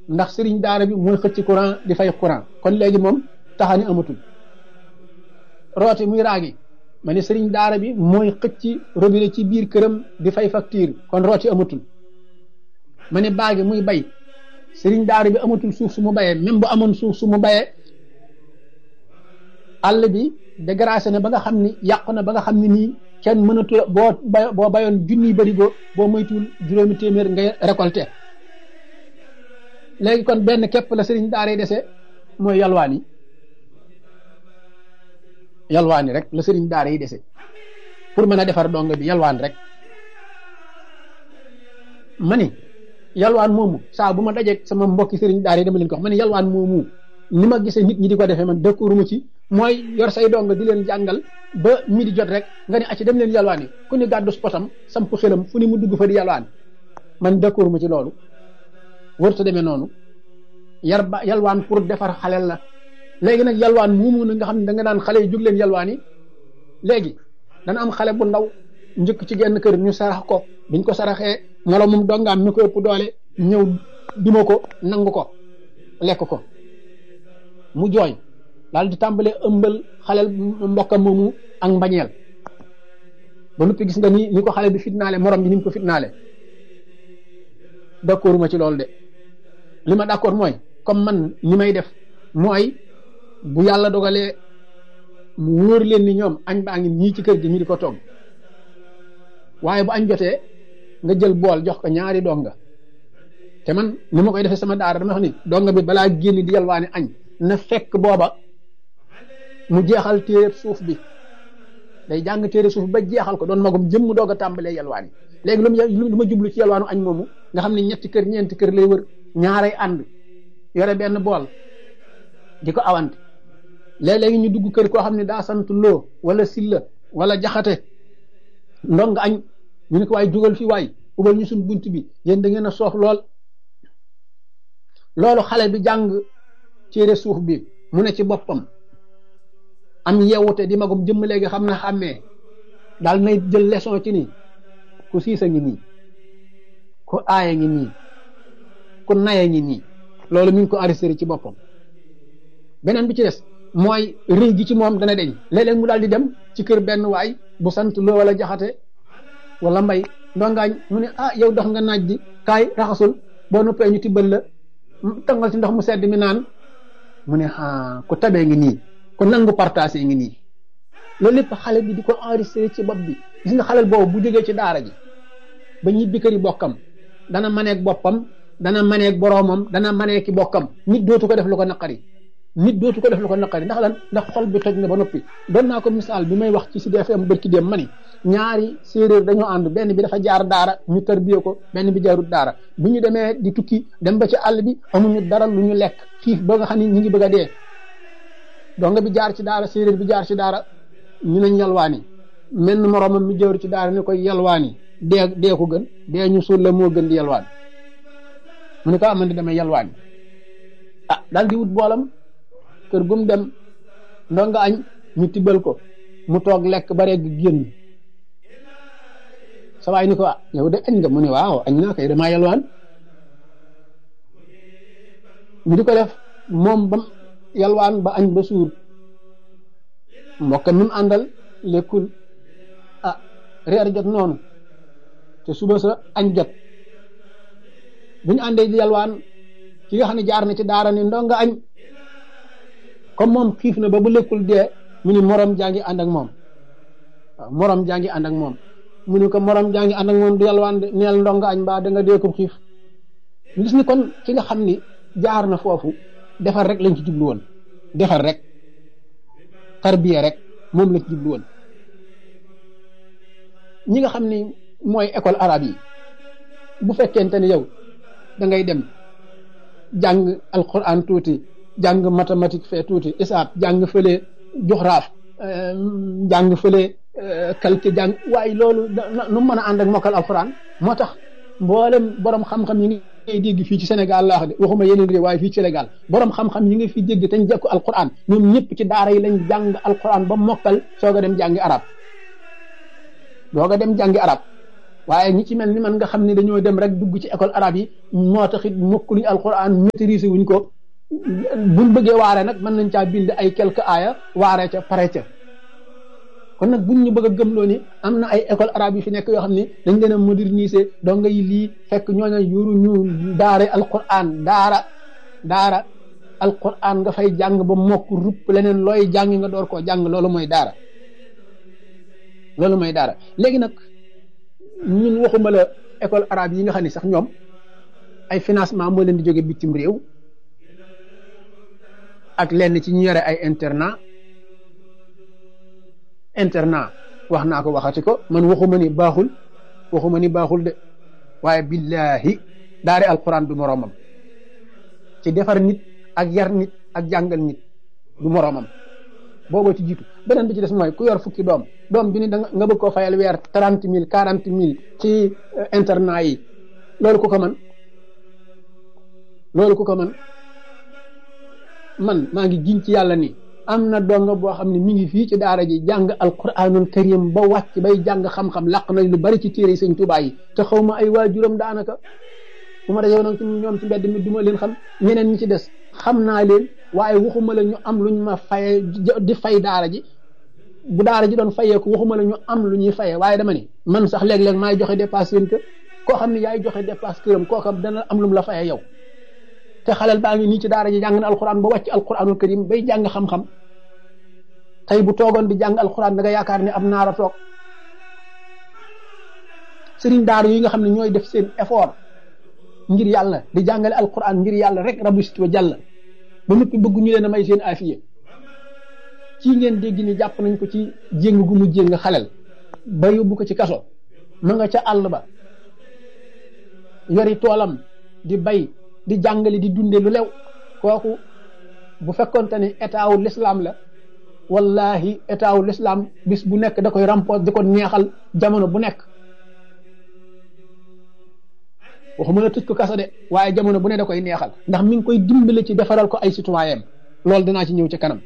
ndax sëriñ daara bi mooy xëcc courant di fay courant kon léegi moom taxani amatul rooti muy raagi ma ne sëriñ daara bi mooy xëcc robinet ci biir këram di fay facture kon rooti amatul ma ne baagi muy bay sëriñ daara bi amatul suuf su mu bayee même bu amoon suuf su mu bayee àll bi dégracé na ba nga xam ni yàqu na ba nga xam ni nii kenn mënatu boo bayoon junniy barigo boo moytuwul juróomi téeméer ngay récolté léegi kon benn képp la sëriñ daara yi dese mooy yalwaani rek la sëriñ daara yi dese pour mën a defar donga bi yalwaan rek ma ni yalwaan moomu saa bu ma dajeeg sama mbokki sëriñ daara yi dama leen ko wax ma ni yalwaan moomu ni ma gisee nit ñi di ko defee man dëkkuwuma ci mooy yor say donga di leen jàngal ba midi jot rek nga ni acci dem leen yalwaani ku ni gàddu spotam samp xelam fu ni mu dugg fa di yalwaan man dëkkuwuma ci loolu warta demee noonu yalwaan pour defar xalel la léegi nag yalwaan moomu na nga xam ne da nga naan xale yi jóg leen yalwaan yi léegi dana am xale bu ndaw njëkk ci genn kër ñu sarax ko biñ ko saraxee moroomum dongaam mi ko ëpp doole ñëw duma ko nangu ko lekk ko mu jooy daal di tàmbalee ëmbal xalel mbokkam moomu ak mbañeel ba noppi gis nga ni ko xale bi fitnaale morom bi ni mu ko fitnaale d'accord ma ci loolu de li ma d'accord mooy comme man ni may def mooy bu yàlla dogalee mu wóor leen ni ñoom añ baa ngi ñii ci kër gi ñu di ko togg waaye bu añ jotee nga jël bool jox ko ñaari donga te man ni ma koy defee sama daara dama wax ni donga bi balaa génn di yalwaani añ na fekk booba mu jeexal téere suuf bi day jàng téere suuf ba jeexal ko doon magum jëm mu doog a tàmbalee yalwaani léegi lu ma jublu ci yalwaanu añ moomu nga xam ne ñetti kër ñeenti kër lay wër ñaaray ànd yore benn bool di ko awante léeg-léegi ñu dugg kër koo xam ne daa sant loo wala silla wala jaxate ndong añ ñu ne ko waay jógal fi waay ubal ñu suñ bunt bi yéen da ngeen a soof loolu xale bi jàng téere suuf bi mu ne ci boppam am yeewute di magum jëmm léegi xam na xàmmee daal nay jël leçon ci nii ku siisa ngi nii ku aaya ngi nii ku naya ngi nii loolu mi ngi ko enregistré ci boppam beneen bi ci des mooy rëy gi ci moom dana deñ léeg-léeg mu daal di dem ci kër benn waay bu sant loo wala jaxate wala mbay ndongaañ mu ne yow dox nga naaj di kaay raxasul boo noppee ñu tibbal la tangal ci ndox mu sedd mi naan mu ne ku tabee ngi nii ku nangu partagé ngi nii loolu lépp xale bi di ko enregistré ci bopp bi gis nga xale boobu bu jógee ci daara ji ba ñibbi kër yi bokkam dana maneeg boppam dana maneeg boroomam dana maneeg ki bokkam nit dootu ko def lu ko naqari ndax lan ndax xol bi toj na ba noppi doon naa ko misaal bi may wax ci Sud FM bërki dem ma ni ñaari séeréer dañoo ànd benn bi dafa jaar daara ñu tarbiye ko benn bi jaarut daara bu ñu demee di tukki dem ba ci àll bi amuñu dara lu ñu lekk xiif ba nga xam ni ñu ngi bëgg a dee donga bi jaar ci daara séeréer bi jaar ci daara ñu nañ yalwaani menn moroomam mi jawru ci daara ni koy yalwaani dee ko gën dee ñu suul la moo gën di yalwaan mu ne ko man di damay yalwaani daal di wut boolam kër gum dem ndonga añ ñu tibbal ko mu toog lekk ba regg génn sa waay ni ko yow de añ nga mu ne waaw añ naa koy damaa yalwaan ñu di ko def moom bam yalwaan ba añ ba suur mbokkam mi mu àndal lekkul reer jot noonu te suba sa añ jot bu ñu àndee di yalwaan ki nga xam ne jaar na ci daara ni ndonga añ comme moom xiif na ba bu lekkul dee mu ni morom jaa ngi ànd ak moom morom jaa ngi ànd ak moom mu ni ko morom jaa ngi ànd ak moom du yalwaan de neel ndonga añ mbaa da nga dee ko xiif gis ni kon ki nga xam ni jaar na foofu defar rek lañ ci jublu woon defar rek tarbiya rek moom lañ ci jublu woon ñi nga xam ni mooy école arabe yi bu fekkente ni yow da ngay dem jàng alquran tuuti jàng mathématique fee tuuti isaab jàng fële joxraaf jàng fële calcul jàng waaye loolu nu mën a ànd ak mokkal alquran moo tax mboolem borom xam-xam yi ngay dégg fii ci Sénégal laa wax de waxuma yeneen réew waaye fii ci Sénégal borom xam-xam yi nga fi dégg te ñu jekku alquran ñoom ñëpp ci daara yi lañ jàng alquran ba mokkal soog a dem jàngi arab waaye ñi ci mel ni man nga xam ne dañoo dem rek dugg ci école arabe yi moo taxit mokkuluñ alquran maîtriser wuñ ko buñ bëggee waare nag mën nañ caa bind ay quelques aaya waare ca pare ca kon nag buñ ñu bëgg a gëmloo ni am na ay école arabe yi fi nekk yoo xam ne dañ leen a moderniser donga yi lii fekk ñooñu yoru ñu daare alquran daara alquran nga fay jàng ba mokk rupp leneen looy jàng nga door koo jàng loolu mooy daara léegi nag ñun waxuma la école arabe yi nga xam ne sax ñoom ay financement moo leen di jóge bitim réew ak lenn ci ñu yore ay internat wax naa ko waxati ko man waxuma ni baaxul de waaye billahi daare alquran du moroomam ci defar nit ak yar nit ak jàngal nit du moroomam booboo ci jiitu beneen bi ci des mooy ku yor fukki doom bi ni nga bëgg koo fayal weer 30,000 40,000 ci internat yi loolu ku ko mën man maa ngi giñ ci yàlla ni am na donga boo xam ne mi ngi fii ci daara ji jàng alquranul karim ba wàcc bay jàng xam-xam làq nañ lu bari ci téere sëñ Tuubaa yi te xaw ma ay waajuram daanaka bu ma dajee nag ci ñoom ci mbedd mi du ma leen xam ñeneen ñi ci des xam naa leen waaye waxuma la ñu am luñ ma faye di fay daara ji bu daara ji doon fayeeku waxuma la ñu am lu ñuy faye waaye dama ni man sax léeg-léeg maay joxe dépasse seen kër koo xam ne yaay joxe dépasse këram koo xam dana am lu mu la faye yow te xaleel baa ngi nii ci daara ji jàng na alquran ba wàcc alquranul karim bay jàng xam-xam tey bu toogoon di jàng alquran da nga yaakaar ne am naara toog sëriñ daara yi nga xam ne ñooy def seen effort ngir yàlla di jàngale alquran ngir yàlla rek rabbi sit wa jàll ba noppi bëgg ñu leen a may seen afiye kii ngeen dégg ni jàpp nañ ko ci jéng gu mu jéng xalel ba yóbbu ko ci kaso ma nga ca àll ba yori toolam di bay di jàngale di dunde lu lew kooku bu fekkonte ne état wu l'islam la wallahi état wu l'islam bis bu nekk da koy rampoos di ko neexal jamono bu nekk waxuma la tëj ko kaso de waaye jamono bu ne da koy neexal ndax mi ngi koy dimbale ci defaral ko ay citoyen loolu dinaa ci ñëw ci kanam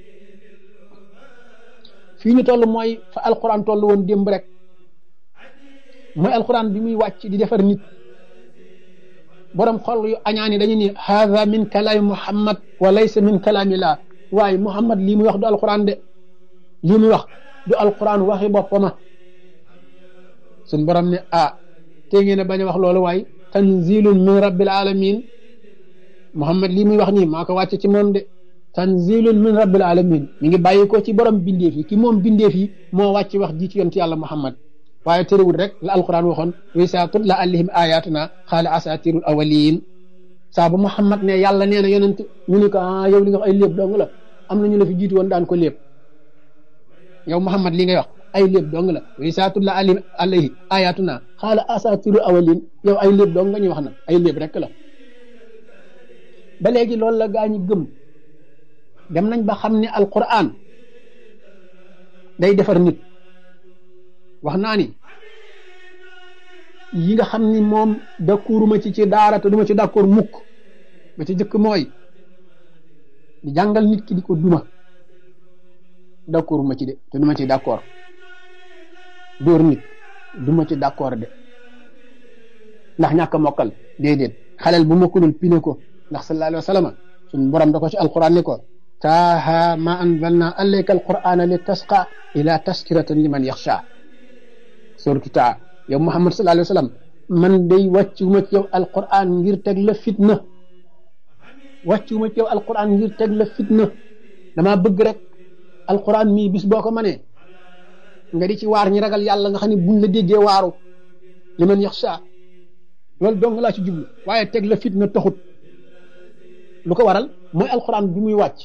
fii ñu toll mooy fa alquran toll woon démb rek mooy alquran bi muy wàcc di defar nit borom xol yu añaani dañu ni hadha min kalaami muhammad wa laysa min kalaamillah waaye muhammad lii muy wax du alquran de lii muy wax du alquran waxi boppama suñ borom ne te ngeen a bañ a wax loolu waaye tanzilun min rabbil alamin muhammad lii muy wax nii maa ko wàcce ci moom de tanzilun min rabbil alamin mi ngi bàyyi ko ci borom bindeef yi ki moom bindeef yi moo wàcc wax ji ci yonent yàlla muhammad waaye terewul rek la alquran waxoon wa izaa tutla alayhim ayatuna qaala asatirul awwalin saa bu muhammad ne yàlla nee na yonent ñu ni ko yow li nga wax ay léeb dong la am na ñu la fi jiitu woon daan ko léeb yow muhammad li ngay wax ay léeb dong la wa izaa tutla alayhim ayatuna qaala asatirul awwalin yow ay léeb dong nga ñuy wax nag ay léeb rek la ba léegi loolu la gaa ñi gëm dem nañ ba xam ne alquran day defar nit wax naa ni yi nga xam ni moom d'accorduma ci daara te duma ci d'accord mukk ba ci jëkk mooy di jàngal nit ki di ko duma d'accorduma ci de te duma ci d'accord dóor nit duma ci d'accord de ndax ñàkk a mokkal déedéet xaleel bu mokkalul pine ko ndax sallallahu alayhi wa sallam suñu borom da ko ci alquran ni ko taaha ma anzalna alayka alqur'ana li tasqa ila taskiratan liman yaxsha suratu taa yow muhammad sallallahu alayhi wa sallam man day wàccuma ci yow alquran ngir teg la fitna wàccuma ci yow alquran ngir teg la fitna dama bëgg rek alquran mii bis boo ko mënee nga di ci waar ñi ragal yàlla nga xam ne buñ la déggee waaru liman yaxsha loolu dong laa ci jublu waaye teg la fitna taxut lu ko waral mooy alquran bi muy wàcc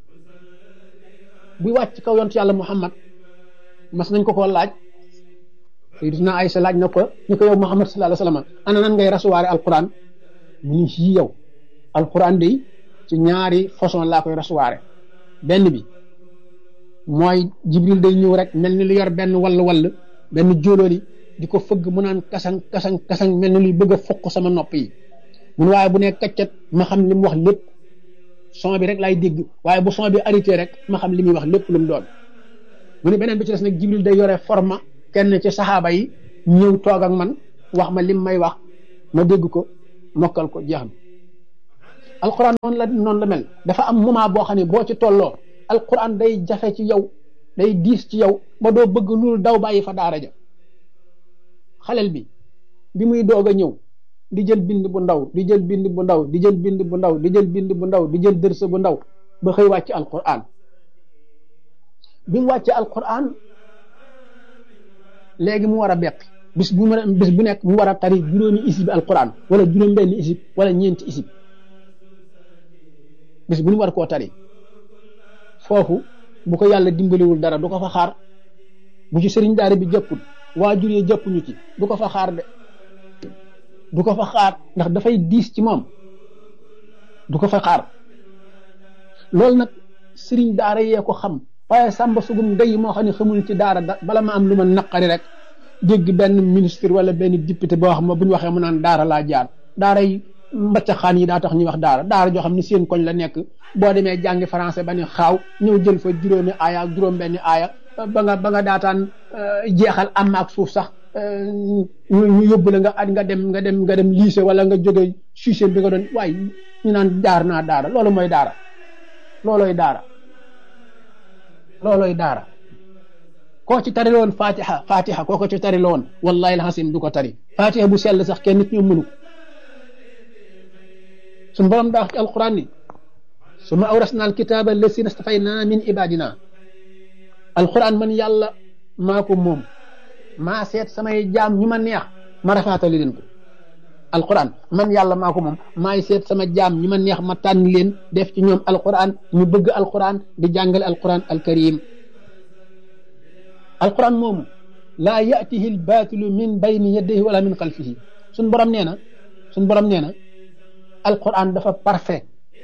buy wàcc kaw yonent yàlla muhammad mas nañ ko koo laaj Sayyidina Aysa laaj na ko ñu ko yow muhammad sallallahu alayhi wa sallam ana nan ngay rasuwaare alquran mu ni fii yow alquran day ci ñaari façon laa koy rasuwaare benn bi mooy jibril day ñëw rek mel ni lu yor benn wall benn jóolóoli di ko fëgg mu naan kasang kasang kasang mel ni luy bëgg a fokk sama nopp yi mun waaye bu ne kaccat ma xam li mu wax lépp son bi rek laay dégg waaye bu son bi arrêté rek ma xam li muy wax lépp lu mu doon mu ne beneen bi ci des nag jibril day yore forma kenn ci saxaaba yi ñëw toog ak man wax ma lim may wax ma dégg ko mokkal ko jeex na. alquran noonu la mel dafa am moment boo xam ne boo ci tolloo alquran day jafe ci yow day diis ci yow ba doo bëgg loolu daw bàyyi fa daara ja. xalel bi muy doog a ñëw di jël bind bu ndaw di jël bind bu ndaw di jël bind bu ndaw di jël bind bu ndaw di jël dërsa bu ndaw ba xëy wàcc alquran bi mu wàccee alquran léegi mu war a beqi bis bu nekk mu war a tari juróomi isib alquran wala juróom benn isib wala ñeenti isib bis bu ñu war koo tari foofu bu ko yàlla dimbaliwul dara du ko fa xaar bu ci sëriñ daara bi jëppul waajur yi jëppuñu ci du ko fa xaar de du ko fa xaar ndax dafay diis ci moom du ko fa xaar loolu nag sëriñ daara yee ko xam waaye sàmba sugum ndey moo xam ne xamul ci daara bala ma am lu ma naqari rek dégg benn ministre wala benn député boo xam ne bu ñu waxee mu naan daara laa jaar daara yi mbacca xaan yi daa tax ñuy wax daara joo xam ne seen koñ la nekk boo demee jàngi français ba ne xaaw ñëw jël fa juróomi aaya ak juróom benni aaya ba nga daataan jeexal am ak suuf sax ñu yóbbu la nga dem lycée wala nga jóge suiseen bi nga doon waaye ñu naan daara loolu mooy daara loolooy daara koo ci tari loon fatiha koo ko ci tari loon wallahi alhasim du ko tari fatiha bu sell sax kenn nit ñoom mënu suñu borom daa wax ci alquran ni summa awrasna alkitaba allasina stafayna min ibadina alquran man yàlla maa ko moom maa seet samay jaam ñu ma neex ma rafaatali leen ko alquran man yàlla maa ko moom maay seet sama jaam ñu ma neex ma tànn leen def ci ñoom alquran ñu bëgg alquran di jàngale alquran alkarim alquran moomu laa yatihi albatilu min bayni yadayhi wala min xalfihi suñ borom nee na alquran dafa parfait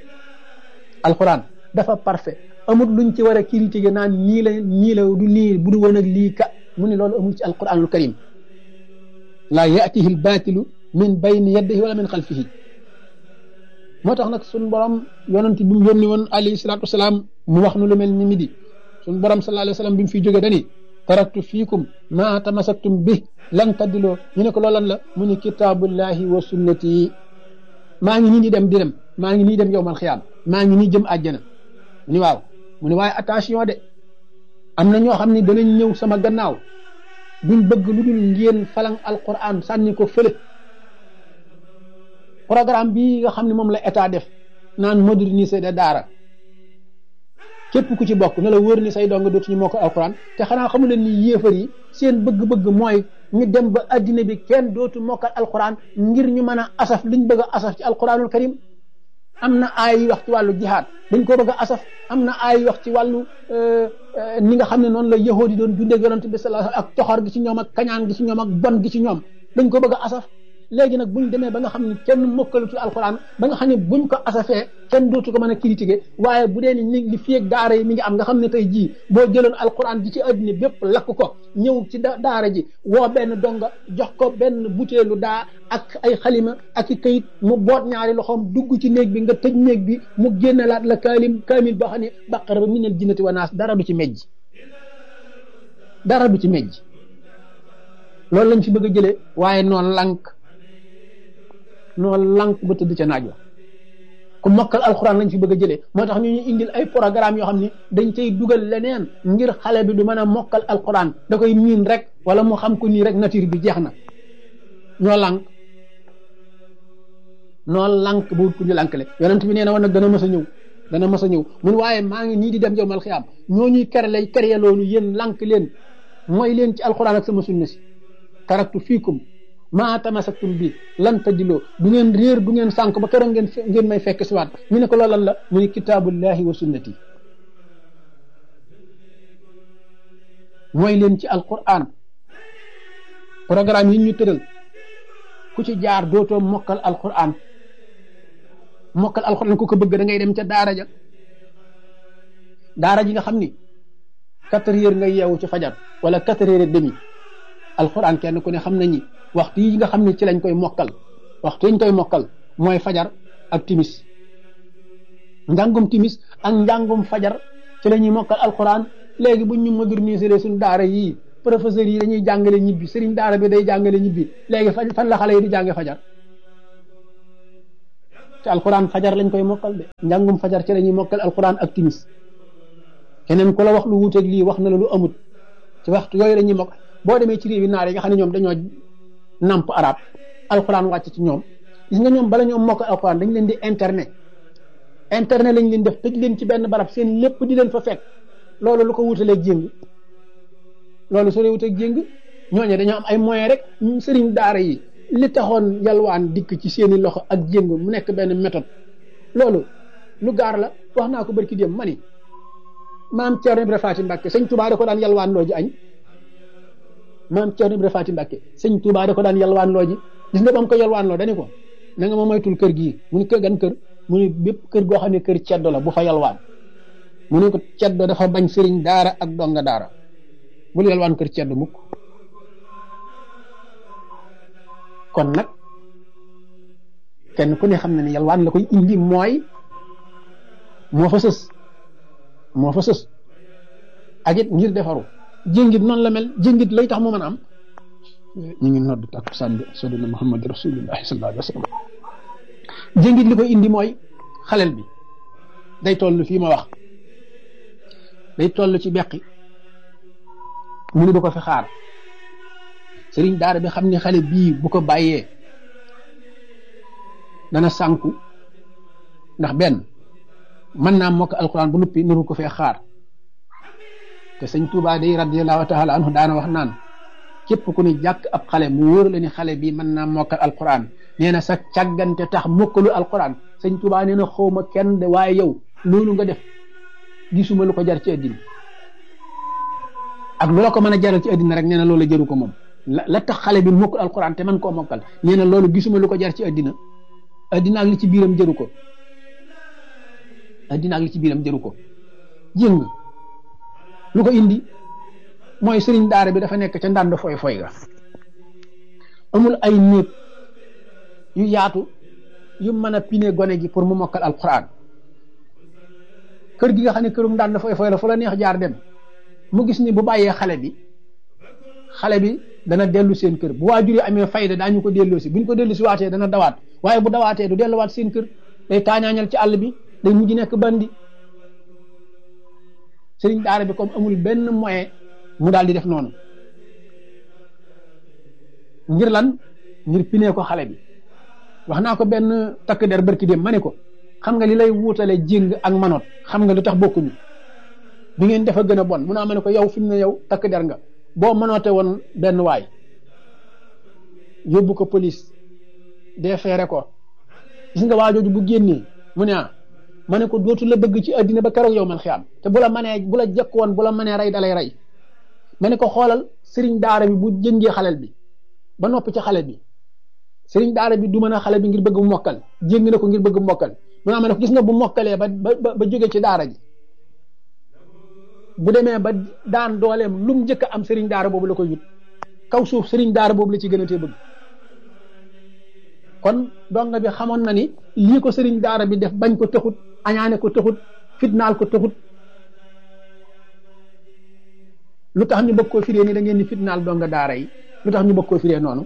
amul luñ ci war a critiquer naan nii la du nii bu du woon ak lii ka mu ne loolu amul ci alquranul karim laa yatihi albatilu min bayni yadayhi wala min xalfihi moo tax nag suñ borom yonent bi mu yónni woon alayhi salaatu wasalaam mu wax nu lu mel ni midi suñ borom sallallahu alayhi wa sallam bi mu fiy jógee dani taraktu fiikum ma tamasaktum bi lan taddiloo ñu ne ko loolan la mu ni kitaabullahi wa sunnati maa ngi nii di dem maa ngi nii dem yowmal xiyaam maa ngi nii jëm àjjana mu ni waaw mu ni waaye attention de am na ñoo xam ne danañ ñëw sama gannaaw duñ bëgg lu dul ngeen falang alquran sànni ko fële programme bii nga xam ne moom la état def naan moderniser de daara képp ku ci bokk na la wër ni say dong dootuñu moo ko alquran te xanaa xamu leen ni yéefar yi seen bëgg-bëgg mooy ñu dem ba addina bi kenn dootu mokkal alquran ngir ñu mën a asaf liñ bëgg a asaf ci alquranul karim am na aay yi wax ci wàllu jihaad dañ ko bëgg a asaf am na aay yi wax ci wàllu ni nga xam ne noonu la yahood yi doon dundee yonent bi sallallahu alayhi wasallam ak coxor gi ci ñoom ak kañaan gi ci ñoom ak bon gi ci ñoom dañ ko bëgg a asaf léegi nag buñ demee ba nga xam ne kenn mokkalutul alquran ba nga xam ne buñ ko asafee kenn dootu ko mën a critiquer waaye bu dee ni li fii ak daara yi mi ngi am nga xam ne tey jii boo jëloon alquran ji ci adduna bépp lakk ko ñëw ci daara ji woo benn donga jox ko benn butéelu daa ak ay xalima ak i kayit mu boot ñaari loxoom dugg ci néeg bi nga tëj néeg bi mu génnelaat la kaamil boo xam ne baqara ba minal jinnati wa naas dara du ci mejj loolu lañ fi bëgg a jëlee waaye noonu lànk ba tëdd ca naaj wa ku mokkal alxuraan lañ fi bëgg a jëlee moo tax ñu ñu indil ay programme yoo xam ni dañ cay dugal leneen ngir xale bi du mën a mokkal alxuraan da koy miin rek wala mu xam ko nii rek nature bi jeex na ñoo lànk bu wut ku ñu lànkale yonent bi nee na woon nag dana mës a ñëw mun waaye maa ngi nii di dem yawmal xiyaam ñoo ñuy kere loolu yéen lànk leen mooy leen ci alxuraan ak sama sunna si taraktu fiikum maa tamasaktum bi lan tadiloo du ngeen réer du ngeen sànk ba keroog ngeen may fekk si waat ñu ne ko loolal la mu ni kitaabullahi wa sunnati mooy leen ci alquran programme yi ñu tëral ku ci jaar dootoo mokkal alquran ku ko bëgg da ngay dem ca daara ji nga xam ni 4 heures nga yeewu ci fajar wala 4 heures et demi alquran kenn ku ne xam nañi waxtu yi nga xam ne ci lañ koy mokkal mooy fajar ak timis njàngum timis ak njàngum fajar ci la ñuy mokkal alquran léegi buñ ñu moderniser suñ daara yii professeurs yi dañuy jàngale ñibbi sëriñ daara bi day jàngale ñibbi léegi fan la xale yi di jànge fajar te alquran fajar lañ koy mokkal de njàngum fajar ci la ñuy mokkal alquran ak timis keneen ku la wax lu wuuteeg lii wax na la lu amut ci waxtu yooyu la ñuy mokk boo demee ci réewi naar yi nga xam ne ñoom dañoo namp arab alquran wàcc ci ñoom gis nga ñoom bala ñoom mokkal alquran dañ leen di internet lañ leen def tëj leen ci benn barab seen lépp di leen fa fekk loolu lu ko wutaleeg jéng loolu soo dee wuteeg jéng ñooñu dañoo am ay moyens rek sëriñ daara yi li taxoon yalwaan dikk ci seeni loxo ak jéng mu nekk benn méthode loolu lu gaar la wax naa ko barki dem ma ni maam Thierno Ibrahima Faty Mbacke sëñ Touba da ko daan yalwaan loo ji añ maam Thierno Ibrahima Faty Mbacke sëñ Touba da ko daan yalwaan loo ji gis nga ba mu ko yalwaan loo dani ko na nga ma moytul kër gii mu ni kër gan kër mu ni bépp kër goo xam ne kër ceddo la bu fa yalwaan mu ne ko ceddo dafa bañ sëriñ daara ak donga daara bul yalwaan kër ceddo mukk kon nag kenn ku ne xam na ne yalwaan la koy indi mooy moo fa sës ak it ngir defaru jéngit noonu la mel jéngit lay tax mu mën a am ñu ngi nodd takkusaan bi sadina Muhammad rasulullahi sallallahu alayhi wa sallam jéngit li koy indi mooy xalel bi day toll fii ma wax day toll ci beqi mu ni du ko fi xaar sëriñ daara bi xam ne xale bii bu ko bàyyee dana sànku ndax benn mën naa mokk alquran bu nuppi nuru ko fee xaar te sëñ Tuubaa day radiyallahu taala anhu daana wax naan képp ku ni jàkk ab xale mu wóor la ni xale bii mën naa mokkal alquran nee na sa càggante tax mokkalu alquran sëñ Tuubaa nee na xawma kenn de waaye yow loolu nga def gisuma lu ko jar ci àddina ak loo ko mën a jaral ci àddina rek nee na loolu jëru ko moom la tax xale bi mokkul alquran te man koo mokkal nee na loolu gisuma lu ko jar ci àddina ak li ci biiram jëru ko àddina ak li ci biiram jëru ko jéng lu ko indi mooy sëriñ daara bi dafa nekk ca ndànd foy ga amul ay néeg yu yaatu yu mën a pine gone gi pour mu mokkal alquran kër gi nga xam ne kërum ndànd foy la fu la neex jaar dem mu gis ni bu bàyyee xale bi dana dellu seen kër bu waajur yi amee fayda daañu ko delloo si buñ ko dellu si waatee dana dawaat waaye bu dawaatee du delluwaat seen kër day taañaañal ci àll bi day mujj nekk bandi sëriñ daara bi comme amul benn moyen mu daal di def noonu ngir lan ngir pinee ko xale bi wax naa ko benn takk der barki dem ma ne ko xam nga li lay wuutale jéng ak manoot xam nga lu tax bokkuñu bi ngeen defa gën a bon mun naa ma ne ko yow fi mu ne yow takk der nga boo mënoote woon benn waay yóbbu ko police defeere ko gis nga waajooju bu génnee mu ne ma ne ko dootu la bëgg ci àddina ba keroog yow man xiyaam te bu la jekk woon bu la mënee rey dalay rey ma ne ko xoolal sëriñ daara bi bu jëngee xalel bi ba noppi ci xale bi sëriñ daara bi du mën a xale bi ngir bëgg mu mokkal jéng na ko ngir bëgg mu mokkal mu naa ma ne ko gis nga bu mokkalee ba jóge ci daara ji bu demee ba daan dooleem lu mu njëkk a am sëriñ daara boobu la koy wut kaw suuf sëriñ daara boobu la ci gën a tee bëgg kon donga bi xamoon na ni lii ko sëriñ daara bi def bañ ko taxut añaane ko taxut fitnaal ko taxut lu tax ñu bëgg koo firee ni da ngeen ni fitnaal donga daara yi lu tax ñu bëgg koo firee noonu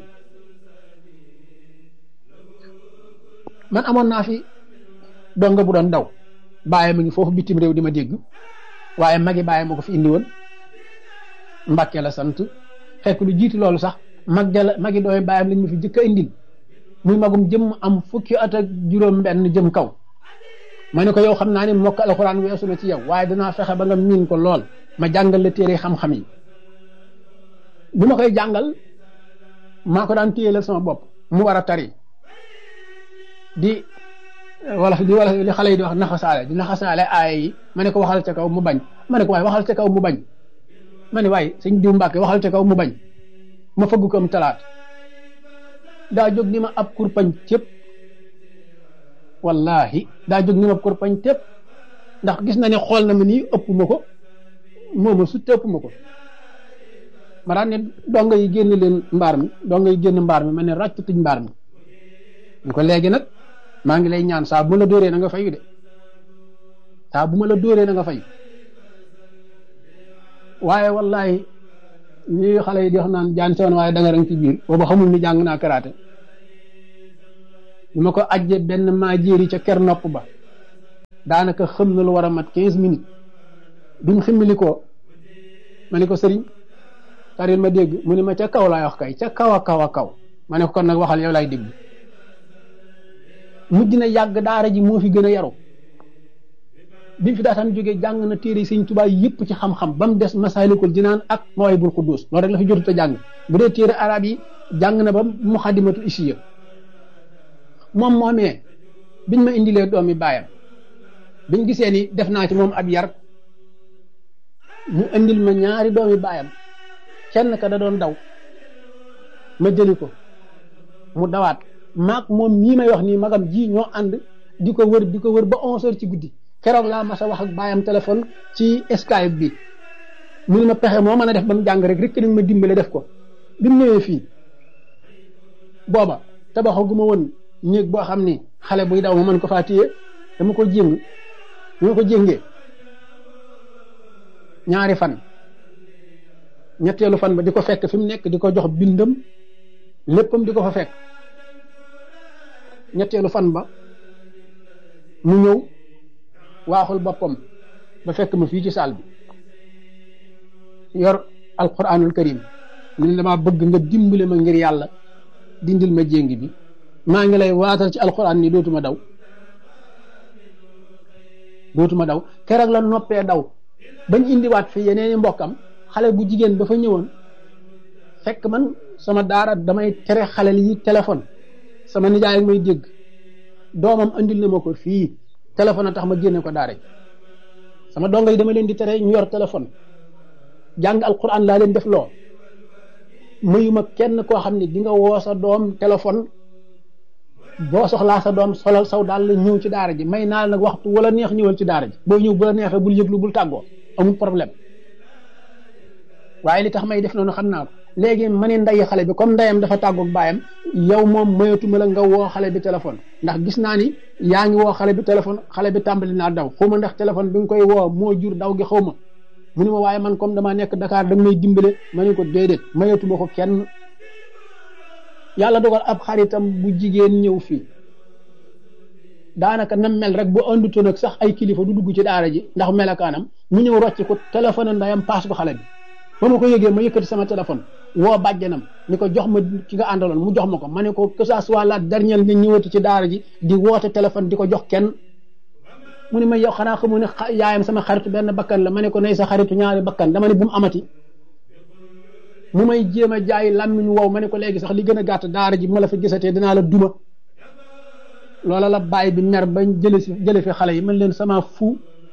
man amoon naa fi donga bu doon daw bàyyi ma ngi foofu bitim réew di ma dégg waaye magi bàyyi ma ko fi indi woon Mbàkke la sant fekk lu jiitu loolu sax magi dooy bàyyam lañ ma fi jëkk a indil muy magum jëm am fukki at ak juróom benn jëm kaw ma ne ko yow xam naa ne mokk alxuraan weesu na ci yow waaye danaa fexe ba nga miin ko lool ma jàngal la téere xam-xam yi bu ma koy jàngal maa ko daan téye la sama bopp mu war a tari di li xale yi di wax naxasaale aaya yi ma ne ko waxal ca kaw mu bañ ma ne ko waaye waxal ca kaw mu bañ ma ne waaye sëñ diw Mbàkke waxal ca kaw mu bañ ma fëgg ko am talaat daa jóg ni ma ab kurpañ tépp wallahi daa jóg ni ma ab kurpañ tépp ndax gis na ne xool na ma nii ëpp ma ko mooma sut ëpp ma ko ma daan ne donga yi génn leen mbaar mi donga yi génn mbaar mi ma ne ràcc tuñ mbaar mi ñu ko léegi nag maa ngi lay ñaan saa bu ma la dóoree na nga fayu de saa bu ma la dóoree na nga fayu waaye wallahi lii xale yi di wax naan jaan sewoon waaye danga rang ci biir booba xamul ni jàng naa karaté ñu ma ko ajje benn maa jéeri ca ker nopp ba daanaka xam na lu war a mat 15 minutes biñ ximmili ko ma ni ko sëriñ taril ma dégg mu ni ma ca kaw laay wax kay ca kaw a kaw a kaw ma ne ko kon nag waxal yow laay dégg mujj na yàgg daara ji moo fi gën a yaru bi fi daataan jógee jàng na téere Sëriñ Tuubaa yëpp ci xam-xam ba mu des Masaalikul Jinaan ak Mawaahibul Quddus loolu rek la fi jotut a jàng bu dee téere arab yi jàng na ba Muxaddamatul Isiya moom moomee biñ ma indilee doomi baayam biñ gisee ni def naa ci moom ab yar mu indil ma ñaari doomi baayam kenn ka da doon daw ma jëli ko mu dawaat maag moom mii may wax nii magam ji ñoo ànd di ko wër ba 11h ci guddi keroog laa mas a wax ak baayam téléphone ci Skype bi mu ne ma pexe moo mën a def ba mu jàng rek nag ma dimbale def ko bi mu ñëwee fii booba tabaxaguma woon néeg boo xam ni xale buy daw ma mën ko faa téye dama ko jéngee ñaari fan ñetteelu fan ba di ko fekk fi mu nekk di ko jox bindam léppam di ko fa fekk ñetteelu fan ba mu ñëw waaxul boppam ba fekk ma fii ci saal bi yor alquranul karim ni dama bëgg nga dimbale ma ngir yàlla dindil ma jéngi bi maa ngi lay waatal ci alquran ni dootuma daw keroog la noppee daw bañ indiwaat fi yeneeni mbokkam xale bu jigéen ba fa ñëwoon fekk man sama daara damay tere xale yi téléphone sama nijaay ak may dégg doomam andil na ma ko fii téléphone a tax ma génne ko daara sama dongo yi dama leen di tere ñu yor téléphone jàng alquran laa leen def loo mayuma kenn koo xam ne di nga woo sa doom téléphone boo soxlaa sa doom solal saw daal la ñëw ci daara ji may naa nag waxtu wala neex ñëwal ci daara ji boo ñëw bu la neexee bul yëglu bul tàggoo amul problème waaye li tax may def noonu xam naa ko léegi ma ne nday xale bi comme ndeyam dafa tàggoog baayam yow moom mayatuma la nga woo xale bi téléphone ndax gis naa ni yaa ngi woo xale bi téléphone xale bi tàmbali naa daw xaw ma ndax téléphone bi nga koy woo moo jur daw gi xaw ma mu ne ma waaye man comme damaa nekk Dakar da may dimbale ma ne ko déedéet mayatuma ko kenn yàlla dogal ab xaritam bu jigéen ñëw fii daanaka nam mel rek bu andutoon ak sax ay kilifa du dugg ci daara ji ndax melakaanam mu ñëw rocc ko téléphone ndayam paas ko xale bi ba ma ko yëgee ma yëkkati sama téléphone woo bàjjanam ni ko jox ma ki nga àndaloon mu jox ma ko ma ne ko que ça soit la dernière nga ñëwati ci daara ji di woote téléphone di ko jox kenn mu ne ma yow xanaa xamu ne yaayam sama xaritu benn bakkan la ma ne ko nay sa xaritu ñaari bakkan dama ne bu mu amati mu may jéem a jaay làmmiñ wow ma ne ko léegi sax li gën a gàtt daara ji bu ma la fa gisatee dinaa la duma loola la bàyyi bi mer bañ jële fi xale yi man leen sama fu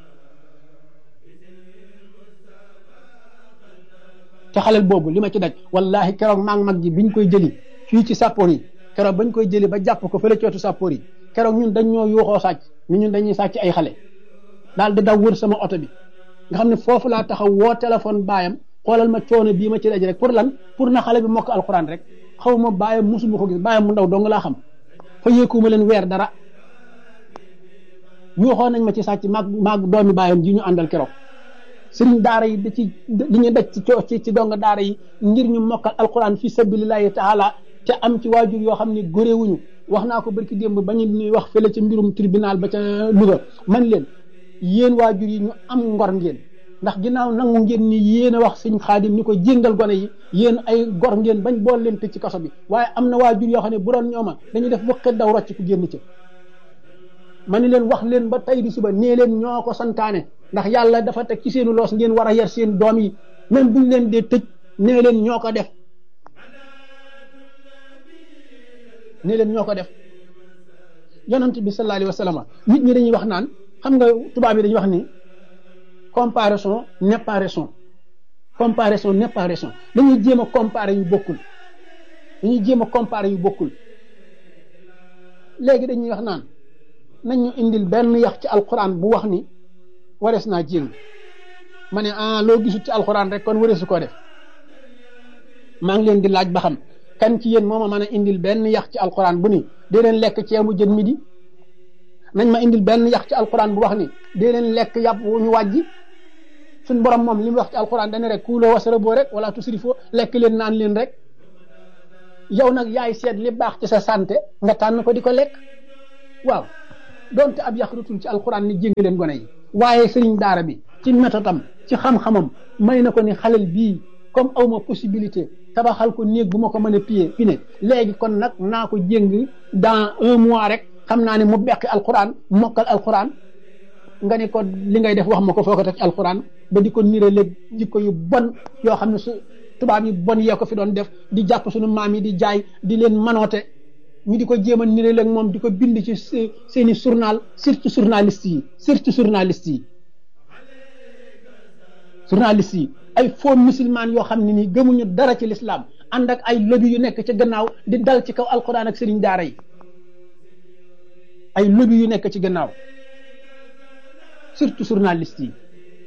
te xalel boobu li ma ci daj wallahi keroog maa ngi mag ji biñ koy jëli fii ci sàppoor yi keroog bañ koy jëli ba jàpp ko fële cootu sàppoor yi keroog ñun dañ ñoo yuuxoo sàcc ñun dañuy sàcc ay xale daal di daw wër sama oto bi nga xam ne foofu laa taxaw woo téléphone baayam xoolal ma coono bii ma ci daj rek pour lan pour na xale bi mokk alxuraan rek xaw ma baayam musuma ko gis baayam mu ndaw dong laa xam fa yéekuma leen weer dara yuuxoo nañ ma ci sàcc maag doomi baayam ji ñu àndal keroog sëriñ daara yi da ci li ñu daj ci donga daara yi ngir ñu mokkal alquran fi sabilillahi taala te am ci waajur yoo xam ne góréewuñu wax naa ko barki démb ba ñu wax fële ci mbirum tribunal ba ca Louga man leen yéen waajur yi ñu am ngor ngeen ndax ginnaaw nangu ngeen ni yéen a wax sëñ Xaadim ni ko jéngal gone yi yéen ay gor ngeen bañ bool leen tëj ci kaso bi waaye am na waajur yoo xam ne bu doon ñooma dañuy def wëqet daw rocc ku génn ci ma ni leen wax leen ba tey di suba nee leen ñoo ko santaane ndax yàlla dafa teg ci seenu loos ngeen war a yar seen doom yi même buñ leen dee tëj nee leen ñoo ko def yonent bi sallallahu alayhi wa sallam nit ñi dañuy wax naan xam nga tubaab yi dañuy wax ni comparaison n'est pas raison dañuy jéem a comparer yu bokkul léegi dañuy wax naan nañ ñu indil benn yax ci alquran bu wax ni warees naa jéng ma ne loo gisut ci alquran rek kon wareesu koo def maa ngi leen di laaj ba xam kan ci yéen moo ma mën a indil benn yax ci alquran bu ni dee leen lekk ceebu jën midi nañ ma indil benn yax ci alquran bu wax ni dee leen lekk yàpp wu ñu wàjji suñ borom moom li mu wax ci alquran dane rek kuuloo wasaraboo rek wala tusrifoo lekk leen naan leen rek yow nag yaay seet li baax ci sa santé nga tànn ko di ko lekk waaw donte ab yaxrutul ci alquran ni jéngi leen gone yi waaye sëriñ daara bi ci métodam ci xam-xamam may na ko ni xalel bii comme awma possibilité tabaxal ko néeg bu ma ko mën a fi ne léegi kon nag naa ko jéng dans 1 mois rek xam naa ne mu beqi alquran mokkal alquran nga ne ko li ngay def wax ma ko foo ko teg ci alquran ba di ko nire léeg jikko yu bon yoo xam ne su tubaab yi bon yee ko fi doon def di jàpp suñu maam yi di jaay di leen manoote ñu di ko jéem a nire léeg moom di ko bind ci seeni journal surtout journaliste yi ay faux musulman yoo xam ne nii gëmuñu dara ci l'islam ànd ak ay lobby yu nekk ci gannaaw di dal ci kaw alquran ak sëriñ daara yi ay lobby yu nekk ci gannaaw surtout journaliste yi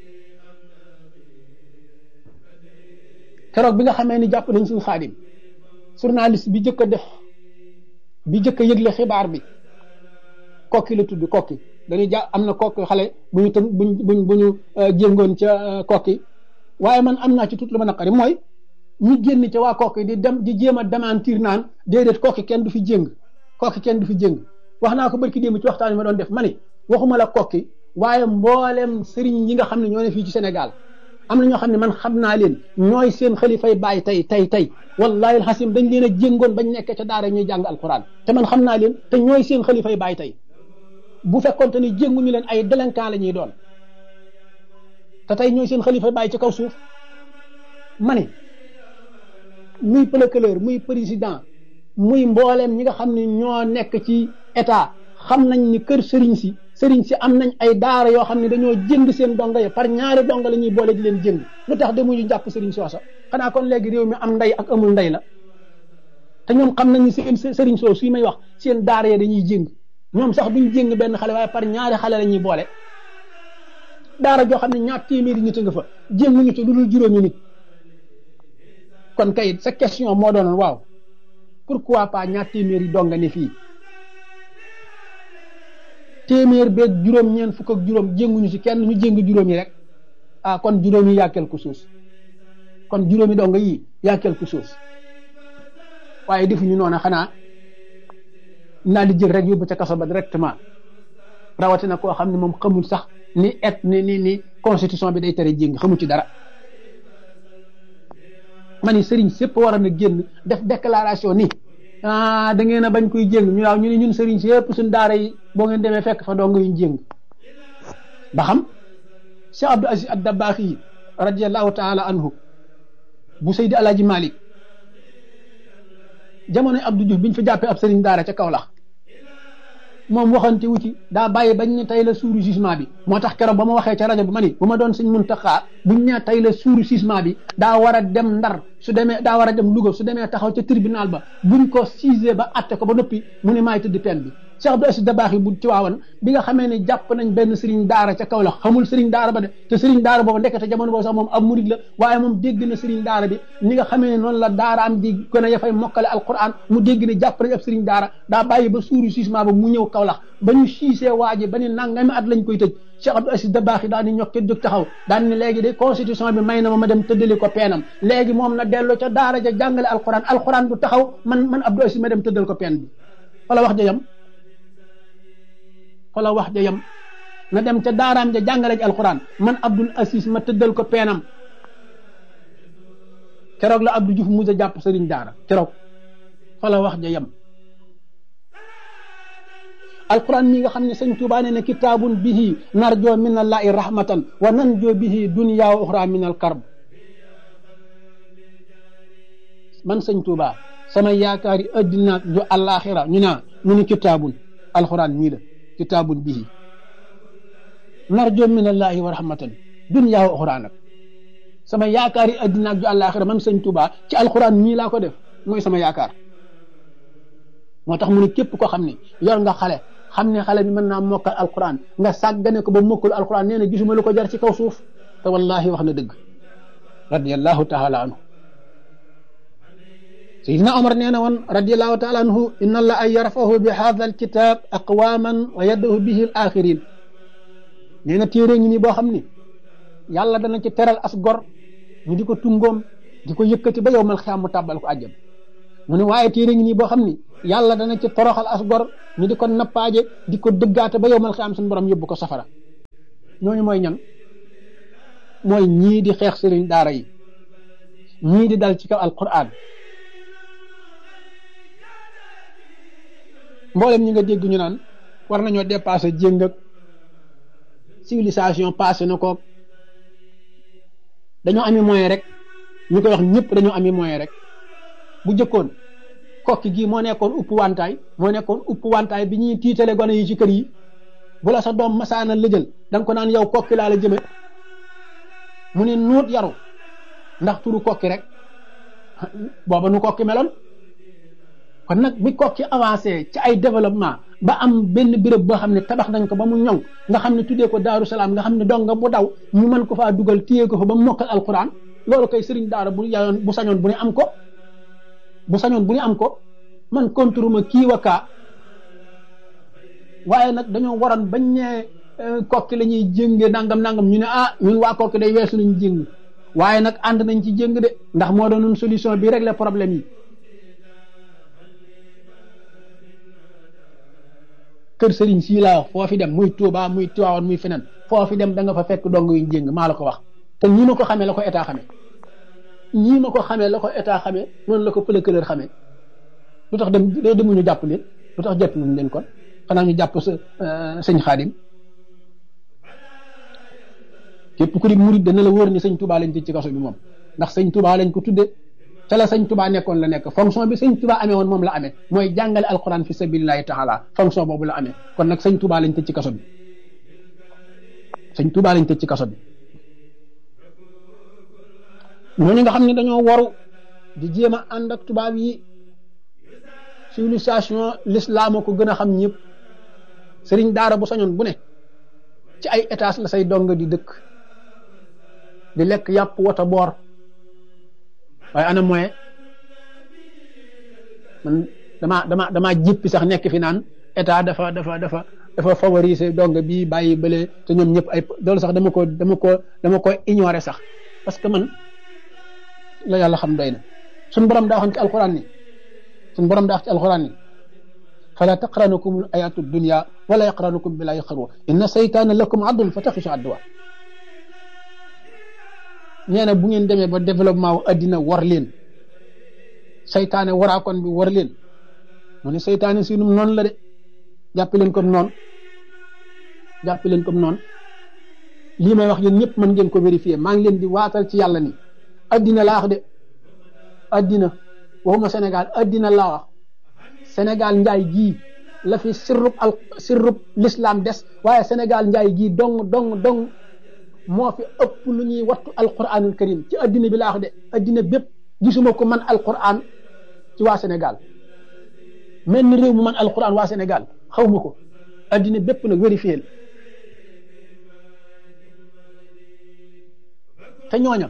keroog bi nga xamee ni jàpp nañ suñu xaadim journaliste bi jëkk a yëgle xibaar bi kokki la tudd kokki dañuy am na kokki xale bu ñu jéngoon ca kokki waaye man am naa ci tout lu ma naqari mooy ñu génn ca waa kokki di jéem a démentir naan déedéet kokki kenn du fi jéng wax naa ko barki démb ci waxtaan yi ma doon def ma ni waxuma la kokki waaye mboolem sëriñ yi nga xam ne ñoo ne fii ci Sénégal am na ñoo xam ne man xam naa leen ñooy seen xalifay baay tey wallahi alxasim dañ leen a jéngoon bañ nekk ca daara ñuy jàng alquran te man xam naa leen te ñooy seen xalifay baay tey bu fekkoonte ni jénguñu leen ay délinquant la ñuy doon te tey ñooy seen xalifay baay ci kaw suuf ma ne muy procureur muy président muy mbooleem ñi nga xam ne ñoo nekk ci état xam nañ ni kër sëriñ si am nañ ay daara yoo xam ne dañoo jënd seen donga ya par ñaari donga la ñuy boole di leen jënd lu tax demuñu jàpp sëriñ soosa xanaa kon léegi réew mi am ndey ak amul ndey la te ñoom xam nañ ni seen sëriñ soo suy may wax seen daara ya dañuy jëng ñoom sax duñ jëng benn xale waaye par ñaari xale la ñuy boole daara joo xam ne ñaar téeméeri nit a nga fa jënguñu ci lu dul juróomi nit kon kay sa question moo doonoon waaw pourquoi pas ñaar téeméeri donga ne fii téeméer beeg juróom ñeent fukk ak juróom jénguñu ci kenn ñu jéng juróomi rek kon juróomi yaa quelque chose kon juróomi donga yi yaa quelque chose waaye defuñu noonu xanaa naa di jël rek yóbbu ca kaso ba directement rawatina koo xam ne moom xamul sax ni constitution bi day tere jéng xamul ci dara ma ni sëriñ sépp war a na génn def déclaration ni da ngeen a bañ koy jéng ñu waaw ñu ne ñun sëriñ si yëpp suñ daara yi boo ngeen demee fekk fa dong yuñ jéng ba xam Cheikh Abdou Aziz ad-Dabakh yi radiyallahu taala anhu bu Seydi Alaaji Malik jamonoy Abdou Diouf biñ fa jàppee ab sëriñ daara ca Kaolack moom waxante wu ci daa bàyyi bañ ne tey la suuru jugement bi moo tax keroog ba ma waxee ca rajo bi ma ni bu ma doon Sëñ Muntaxa buñ ne tey la suuru jugement bi daa war a dem Ndar su demee daa war a dem Louga su demee taxaw ca tribunal ba buñ ko siisee ba atte ko ba noppi mu ne maay tëdd peine bi Cheikh Abdou Aziz Dabakh yi bu ci waawan bi nga xamee ne jàpp nañ benn sëriñ daara ca Kaolack xamul sëriñ daara ba de te sëriñ daara boobu ndekete jamono boobu sax moom ab murid la waaye moom dégg na sëriñ daara bi ni nga xamee ne noonu la daara am di gën a yafay mokkale alquran mu dégg ne jàpp nañ ab sëriñ daara daa bàyyi ba suuru jugement ba mu ñëw Kaolack ba ñu siisee waaji ba ni nangami at lañ koy tëj Cheikh Abdou Aziz Dabakh yi daal ni ñokkee jóg taxaw daal ni léegi de constitution bi may na ma dem tëddali ko peenam léegi moom na dellu ca daara ja jàngale alquran du taxaw man Abdou Aziz ma dem tëddal ko peen bi wala wax ja yam na dem ca daaraam ja jàngale ji alquran man Abdou Aziz ma tëddal ko peenam keroog la Abdou Diouf musa jàpp sëriñ daara keroog fa la wax ja yam alquran mi nga xam ne sëñ Tuubaa ne kitaabun bihi narjoo min allahi rahmatan wa nanjoo bihi dunya wa uxra min al karb man sëñ Tuubaa sama yaakaari addina ju àllaaxira ñu mu ni kitaabun alquran mii la kitaabun bihi narjoo min allahi wa rahmatan dunya wa uxra nag sama yaakaari addina ju àllaaxira man sëñ Tuubaa ci alquran mii laa ko def mooy sama yaakaar moo tax mu ne képp koo xam ne yor nga xale xam ne xale bi mën naa mokkal alquran nga sàggane ko ba mokkul alquran nee na gisuma lu ko jar ci kaw suuf te wallahi wax na dëgg radiyallahu taala anhu Seydina Omar nee na woon radiyallahu taala anhu inna allaha yarfahu bi hadha alkitab aqwaman wa yadahu bihi al axirin nee na téere ngi nii boo xam ni yàlla dana ci teral as gor ñu di ko tungoom di ko yëkkati ba yow mal xiyaam mu tàbbal ko àjjana mu ne waaye téere ngi nii boo xam ni yàlla dana ci toroxal as gor ñu di ko nappaaje di ko dëggaate ba yow mal xiyaam suñu borom yóbbu ko safara ñooñu mooy ñan mooy ñii di xeex sëriñ daara yi ñii di dal ci kaw alquran mboolem ñi nga dégg ñu naan war nañoo dépasser jéng ak civilisation passé na ko dañoo ami moyen rek ñu koy wax ñëpp dañoo ami moyen rek bu jëkkoon kokki gii moo nekkoon upp wantaay bi ñuy tiitale gone yi ci kër yi bu la sa doom masaana lëjël da nga ko naan yow kokki laa la jëme mu ne nuut yaru ndax turu kokki rek booba nu kokki meloon kon nag bi kokki avancé ci ay développement ba am benn béréb boo xam ne tabax nañ ko ba mu ñoŋ nga xam ne tuddee ko Daaru Salaam nga xam ne donga bu daw ñu mën ko faa dugal téye ko fa ba mu mokkal alquran loolu koy sëriñ daara bu sañoon bu ne am ko man contre ma kii wa kaa waaye nag dañoo waroon bañ ne kokki la ñuy jénge nangam ñu ne ñun waa kokki day weesu nañu jéng waaye nag ànd nañ ci jéng de ndax moo doon solution bi régler problème yi kër sëriñ sii laa wax foo fi dem muy Touba muy Tivaouane muy feneen foo fi dem da nga fa fekk dong yuñ jéng maa la ko wax te ñii ma ko xamee la ko état xamee noonu la ko pëlëkëlër xamee lu tax demuñu jàpp leen lu tax jàppuñu leen kon xanaa ñu jàpp sëñ Xaadim képp ku di murid dana la wóor ni sëñ Touba lañ tëj ci kaso bi moom ndax sëñ Touba lañ ko tudde ca la sëñ Touba nekkoon la nekk fonction bi sëñ Touba amee woon moom la amee mooy jàngale alquran fi sabilillahi taala fonction boobu la amee kon nag sëñ Touba lañ tëj ci kaso bi ñooñu nga xam ne dañoo waru di jéem a ànd ak tubaab yi civilisation l'islam ko gën a xam ñëpp sëriñ daara bu sañoon bu ne ci ay étage la say dong di dëkk di lekk yàpp wata boor waaye ana moyen man dama jéppi sax nekk fi naan état dafa favoriser dong bi bàyyi bële te ñoom ñëpp ay loolu sax dama ko ignorer sax parce que man la yàlla xam doy na suñu borom daa waxoon ci alquran ni fala taqranukum ayatu dunya wala yaqranukum billahi xarwa inna saytaana lakum addun fa taxishu adduwa nee na bu ngeen demee ba développement wu addina war leen saytaane waraakoon bi war leen mu ne saytaane si num noonu la de jàpp leen comme noonu lii may wax yéen ñëpp mën ngeen ko vérifier maa ngi leen di waatal ci yàlla ni addina laa wax de addina waxuma Sénégal addina laa wax Sénégal njaay gii la fi sirrub l'islam des waaye Sénégal njaay gii dong moo fi ëpp lu ñuy wattu alquranul karim ci addina bi laa wax de addina bépp gisuma ko man alquran ci waa Sénégal mel ni réew mu man alquran waa Sénégal xawma ko addina bépp nag vérifié te ñooña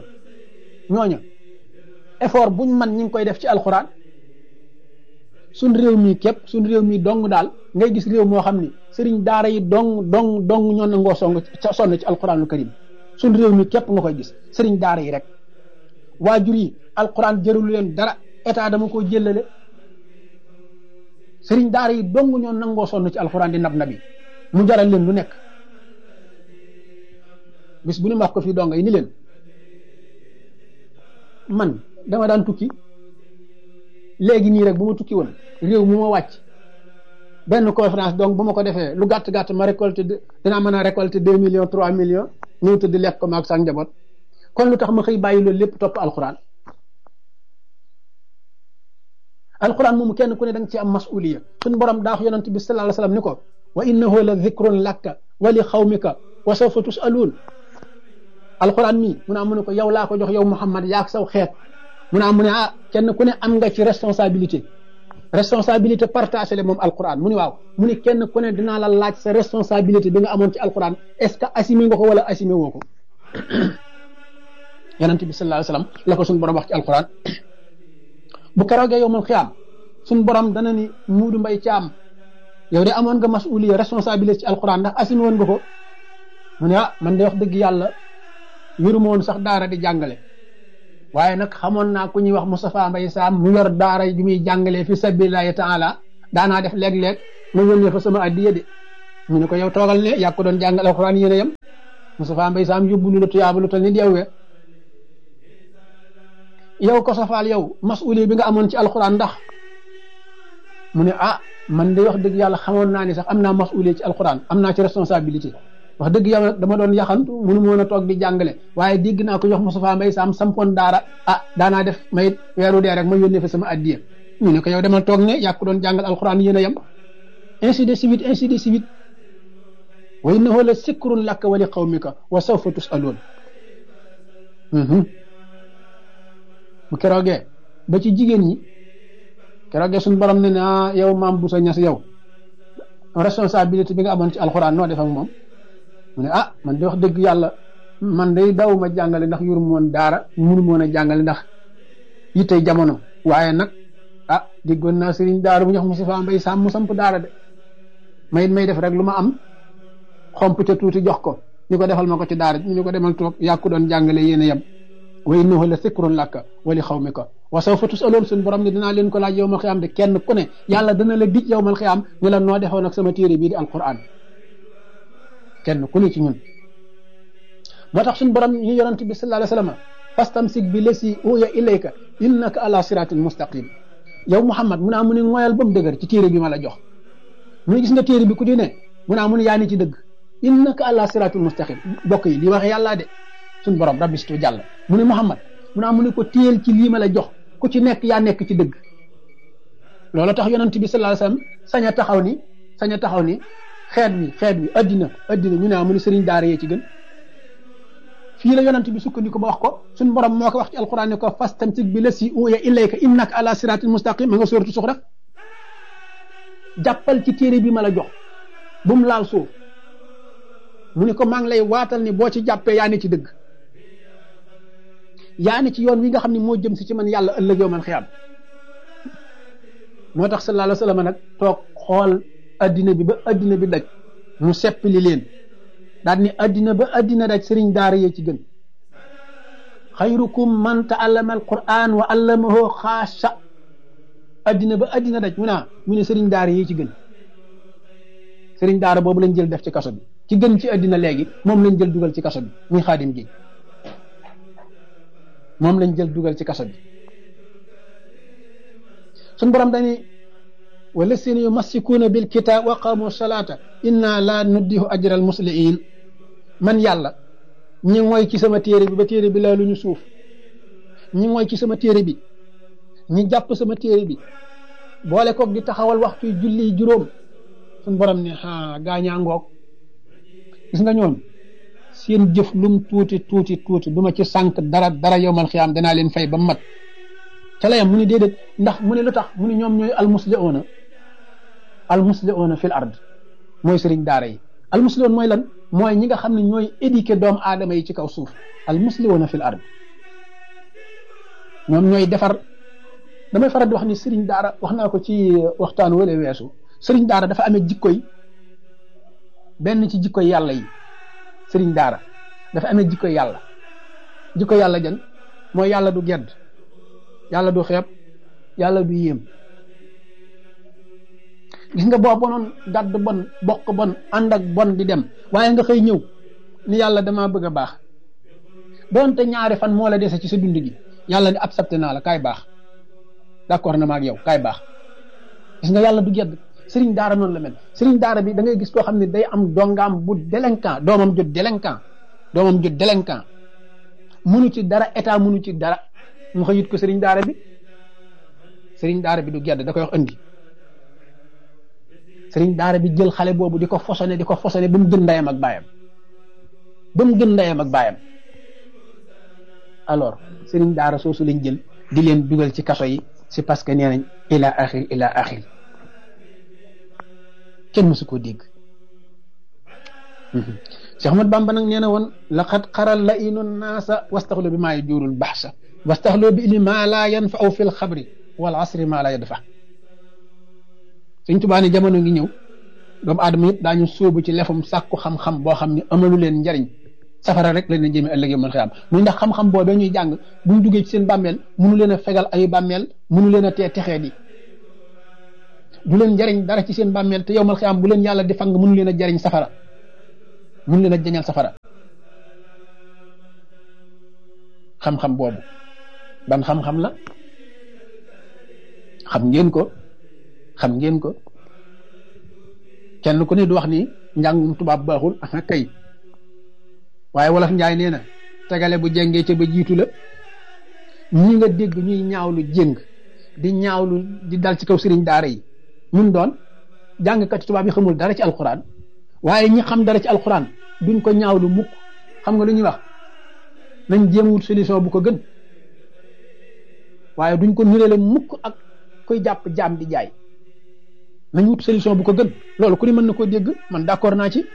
effort buñ man ñi ngi koy def ci alquran suñ réew mi dong daal ngay gis réew moo xam ni sëriñ daara yi dong ñoo nangoo sonn ci alquranul karim suñ réew mi képp nga koy gis sëriñ daara yi rek waajur yi alquran jërulu leen dara état dama ko jëlale sëriñ daara yi dong ñoo nangoo sonn ci alquran di nabi mu jaral leen lu nekk bis bu ñu wax ko fii dong yi ni leen man dama daan tukki léegi nii rek bu ma tukki woon réew mu ma wàcc benn conférence donc bu ma ko defee lu gàtt ma récolté dinaa mën a récolté 2 millions 3 millions ñëw tëdd lekk ko maag sax njaboot kon lu tax ma xëy bàyyi loolu lépp topp alquran moomu kenn ku ne da nga ci am masuliya suñ borom daa wax yonent bi sallallahu alayhi wasallam ni ko wa innahu la dhikrun laka wa li xawmika wa sawfa tusaluun alquran mii mu ne ko yow laa ko jox yow Muhammad yaa ak saw xeet mu ne kenn ku ne am nga ci responsabilité partagée le moom alquran mu ne waaw mu ne kenn ku ne dinaa la laaj sa responsabilité bi nga amoon ci alquran est ce que assumé nga ko wala assumé woo ko yonent bi sallallahu alayhi wasallam la ko suñu borom wax ci alquran bu keroogee yowmal xiyaam suñu borom dana ni Muudu Mbay Caam yow de amoon nga masuliya responsabilité ci alquran ndax assumé woon nga ko mu ne man de wax dëgg yàlla yuru moon sax daara di jàngale waaye nag xamoon naa ku ñuy wax Moustapha Mbaye Sam mu yor daara ju muy jàngalee fi sabilillahi taala daanaa def léeg-léeg ma yónnee fa sama addiya de ñu ne ko yow toogal ne yaa ko doon jàngal alxuraan yéen a yem Moustapha Mbaye Sam yóbbu lu la tuyaaba lu tal ni deewee yow ko safaal yow mas'uli bi nga amoon ci alxuraan ndax mu ne man de wax dëgg yàlla xamoon naa ni sax am naa mas'uli ci alxuraan am naa ci responsabilité wax dëgg yàlla dama doon yaxantu mënu moon a toog di jàngale waaye dégg naa ko jox Moustapha Mbaye Sam sampoon daara daanaa def may weeru dee rek ma yónnee fa sama addiya ñu ne ko yow demal toog ne yaa ko doon jàngal alxuraan yéen a yem ainsi de suite ainsi de suite wa innahu la sikrun laka wa li qawmika wa sawfa tus'alun bu keroogee ba ci jigéen ñi keroogee suñu borom ne yow maam bu sa ñas yow responsabilité bi nga amoon ci alxuraan noo def ak moom mu ne man de wax dëgg yàlla man day daw ma jàngale ndax yuru moon daara munu moon a jàngale ndax yittey jamono waaye nag déggoon naa sëriñ daara bu ñu wax Moustapha Mbaye Sam mu samp daara de may def rek lu ma am xomp ca tuuti jox ko ñu ko defal ma ko ci daara ñu ko demal toog yàkku doon jàngale yéen a yem wa innahu la sikrun laka wa li xawmika wa sawfa tus'alun suñu borom ne dinaa leen ko laaj yawmal xiyaam de kenn ku ne yàlla dana la dij yawmal xiyaam ñu la noo defoon ak sama téere bii di alquran kenn ku ne ci ñun moo tax suñu borom ñu yonent bi sallallahu alayhi wasallam fastamsik bi lasi uya ilayka innaka ala siratin mustaqim yow Muhammad mu naa mu ne ngoyal ba mu dëgër ci téere bi ma la jox mu ne gis nga téere bi ku di ne mu naa mu ne yaa ni ci dëgg innaka ala siratin mustaqim bokk yi li wax yàllaa de suñu borom rabbi situ jàll mu ne Muhammad mu naa mu ne ko téel ci lii ma la jox ku ci nekk yaa nekk ci dëgg loolu tax yonent bi sallallahu alayhi wasallam sañ a taxaw ni xeet wi addina ñu ne mu ne sëriñ daara yee ci gën fii la yonent bi sukkandiku ba wax ko suñu borom moo ko wax ci alquran ne ko fastamsik bi lasi uya ilayka innaka ala siratin mustaqim ma nga sóoratu suux rek jàppal ci téere bi ma la jox bu mu laal suuf mu ne ko maa ngi lay waatal ni boo ci jàppee yaa ne ci dëgg yaa ne ci yoon wi nga xam ne moo jëm si ci man yàlla ëllëg yow man xiyaam moo tax sallallahu alayhi wa sallam nag toog xool addina bi ba addina bi daj mu seppali leen daal ni addina ba addina daj sëriñ daara yee ci gën xayrukum man ta'allama alquran wa allamahu xaasa addina ba addina daj mu ne sëriñ daara yee ci gën sëriñ daara boobu lañ jël def ci kaso bi ci gën ci addina léegi moom lañ jël dugal ci kaso bi muy xaadim gi moom lañ jël dugal ci kaso bi suñ borom dañuy wallasina yumassikuuna bil kitaab wa qaamu salaata inna la nuddihu ajra al musliin man yàlla ñi mooy ci sama téere bi ba téere bi laa lu ñu suuf ñi mooy ci sama téere bi ñi jàpp sama téere bi boole koog di taxawal waxtu julli juróom suñ borom ne gaañaa ngoog gis nga ñoom seen jëf lum tuuti du ma ci sànq dara yowmal xiyaam danaa leen fay ba mat ca layam mu ne déedéet ndax mu ne lu tax mu ne ñoom ñooy almusliuna fil ard mooy sëriñ daara yi almusliun mooy lan mooy ñi nga xam ne ñooy éduquer doomu aadama yi ci kaw suuf almusliuna fil ard ñoom ñooy defar damay faral di wax ni sëriñ daara wax naa ko ci waxtaan wala weesu sëriñ daara dafa amee jikkoy benn ci jikkoy yàlla yi sëriñ daara dafa amee jikkoy yàlla jan mooy yàlla du gedd yàlla du xeeb yàlla du yéem gis nga boo bonoon gàdd bon bokk bon ànd ak bon di dem waaye nga xëy ñëw ni yàlla damaa bëgg a baax doonte ñaari fan moo la dese ci sa dund gi yàlla ni accepté naa la kaay baax d'accord na ma ak yow kaay baax gis nga yàlla du gedd sëriñ daara noonu la mel sëriñ daara bi da ngay gis koo xam ne day am dongaam bu délinquant doomam jot délinquant munu ci dara état munu ci dara mu xëyit ko sëriñ daara bi du gedd da koy wax andi sëriñ daara bi jël xale boobu di ko fosone ba mu gën ndeyam ak baayam alors sëriñ daara soosu lañ jël di leen dugal ci kaso yi c'est parce que nee nañ ila axir kenn mësu koo dégg Cheikh Ahmad Bamba nag nee na woon laqad xaral la inu naasa wastaxlu bi maa yajurul baxsa wastaxlu bi ilmi maa laa yanfa'u fil xabri wal asri maa laa yadfa Sëñ Tuubaa ne jamono ngi ñëw doomu aadama yëpp daañu sóobu ci lefum sàkku xam-xam boo xam ne amalu leen njariñ safara rek lañ leen jëmee ëllëg yomal xiyaam muy ndax xam-xam boobee ñuy jàng buñ duggee ci seen bàmmeel mënu leen a fegal ay bàmmeel mënu leen a tee texee di du leen jariñ dara ci seen bàmmeel te yomal xiyaam bu leen yàlla di fang mënu leen a jariñ safara mënu leen a jañal safara xam-xam boobu ban xam-xam la xam ngeen ko kenn ku ne du wax ni njàngum tubaab baaxul ah kay waaye wolof njaay nee na tegale bu jengee ca ba jiitu la ñi nga dégg ñuy ñaawlu jéng di ñaawlu di dal ci kaw sëriñ daara yi mun doon jàngkat tubaab yi xamul dara ci alxuraan waaye ñi xam dara ci alxuraan duñ ko ñaawlu mukk xam nga lu ñuy wax nañ jéem wut solution bu ko gën waaye duñ ko nurale mukk ak koy jàpp jaam di jaay nañ wut solution bu ko gën loolu ku ne mën na koo dégg man d'accord naa ci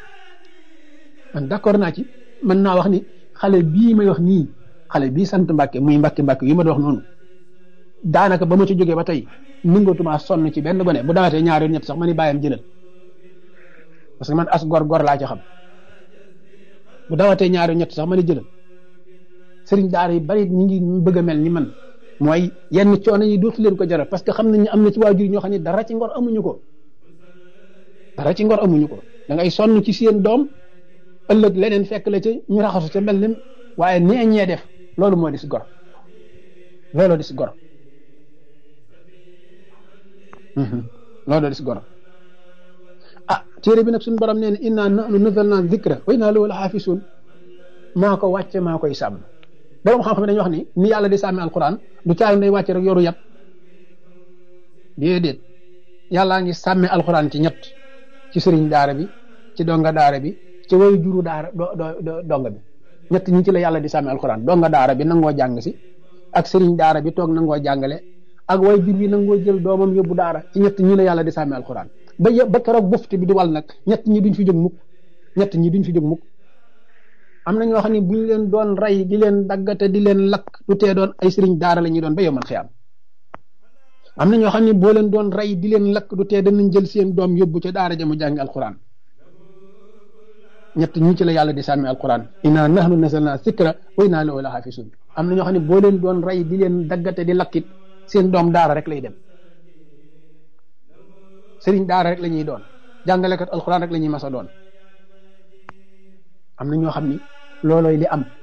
mën naa wax ni xale bii may wax nii xale bii sant Mbàkke muy Mbàkke yi ma doon wax noonu daanaka ba ma ci jógee ba tey nangatumaa sonn ci benn gone bu dawatee ñaari ñett sax ma ni bàyyam jëlal parce que man as gor laa ci xam bu dawatee ñaari ñett sax ma ni jëlal sëriñ daara yi bari ñi ngi bëgg a mel ni man mooy yenn coono yi dootu leen ko jaral parce que xam nañ ne am na ci waajur ñoo xam ne dara ci ngor amuñu ko da ngay sonn ci seen doom ëllëg leneen fekk la ci ñu raxasu ca mel ni waaye nee ñee def loolu moo dis gor looloo dis gor looloo dis gor ah téere bi nag suñu borom nee na inna nahnu nazzalna dhikra wa inna lahu lahafizun maa ko wàcce maa koy sàmm borom xam-xam dañuy wax ni yàlla di sàmmi alquran du caay day wàcce rek yoru yat déedéet yàllaa ngi sàmme alquran ci ñett ci sëriñ daara bi ci donga daara bi ci way juru daara donga bi ñett ñi ci la yàlla di sàmmi alquran donga daara bi nangoo jàng si ak sëriñ daara bi toog nangoo jàngale ak way jur bi nangoo jël doomam yóbbu daara ci ñett ñi la yàlla di sàmmi alquran ba keroog bufti bi di wal nag ñett ñi duñ fi jóg mukk am na ñoo xam ne bu ñu leen doon rey di leen daggate di leen lakk du tee doon ay sëriñ daara la ñuy doon ba yomal xiyaam am na ñoo xam ne boo leen doon rey di leen lakk du tee danañ jël seen doom yóbbu ca daara ja mu jàngi alquran ñett ñi ci la yàlla di sàmmi alquran inna nahnu nazzalna zikra wa inna lahu lahafizun am na ñoo xam ne boo leen doon rey di leen daggate di lakkit seen doom daara rek lay dem sëriñ daara rek la ñuy doon jàngalekat alquran rek la ñuy mas a doon am na ñoo xam ni loolooy li am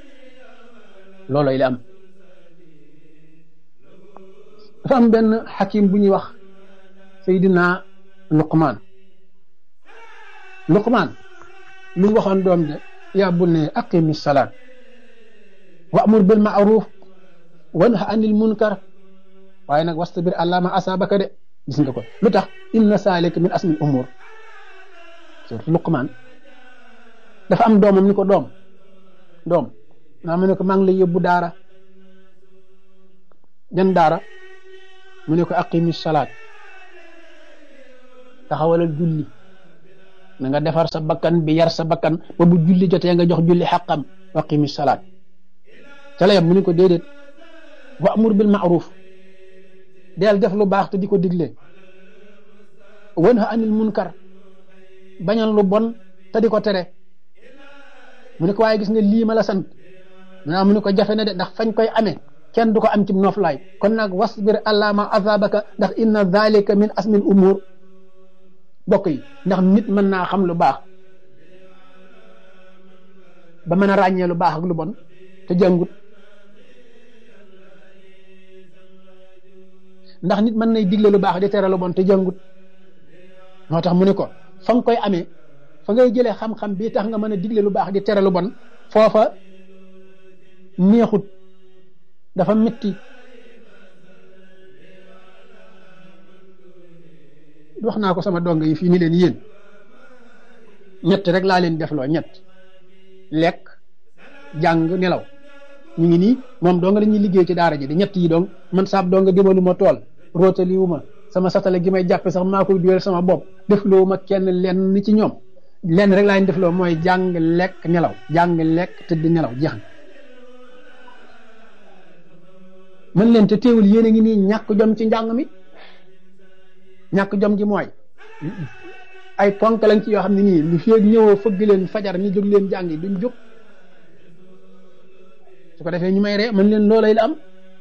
dafa am benn xakim bu ñuy wax Seydina Luqmaan lu mu waxoon doom de yaa bunayya aqimi salaat wa amur bil ma'ruf wa nahy anil munkar waaye nag wastabir alaa maa asaabaka de gis nga ko lu tax inna zaalika min azmil umuur surtout Luqmaan dafa am doomam ni ko doom naa mu ne ko maa ngi lay yóbbu daara jan daara mu ne ko aqimi salaat taxawalal julli na nga defar sa bakkan bi yar sa bakkan ba bu julli jotee nga jox julli xaqam aqimi salaat ca la yam mu ne ko déedéet wa amur bil ma'ruf del def lu baax te di ko digle wanha anil munkar bañal lu bon te di ko tere mu ne ko waaye gis nga lii ma la sant mu ne ko jafe na de ndax fañ koy amee kenn du ko am ci noflaay kon nag wasbir alaa maa asaabaka ndax inna zalika min asmil umur bokk yi ndax nit mën naa xam lu baax ba mën a ràññee lu baax ak lu bon te jàngut ndax nit mën nay digle lu baax di tere lu bon te jàngut moo tax mu ne ko fa nga koy amee fa ngay jëlee xam-xam bii tax nga mën a digle lu baax di tere lu bon foofa neexut dafa metti wax naa ko sama dong yi fii ni leen yéen ñett rek laa leen defloo ñett lekk jàng nelaw ñu ngi nii moom dong la ñuy liggéey ci daara ji di ñett yi dong man saab dong dimalu ma tool rootaliwu ma sama satale gi may jàppe sax maa koy duyal sama bopp defloo ma kenn lenn ci ñoom lenn rek laa leen defloo mooy jàng lekk nelaw jàng lekk tëdd nelaw jeex na mën leen te teewul yéen a ngi nii ñàkk jom ci njàng mi ñàkk jom ji mooy ay ponk lañ ci yoo xam ne nii lu feeg ñëwoo fëgg leen fajar ni jóg leen jàngi duñ jóg su ko defee ñu may ree man leen loolay la am.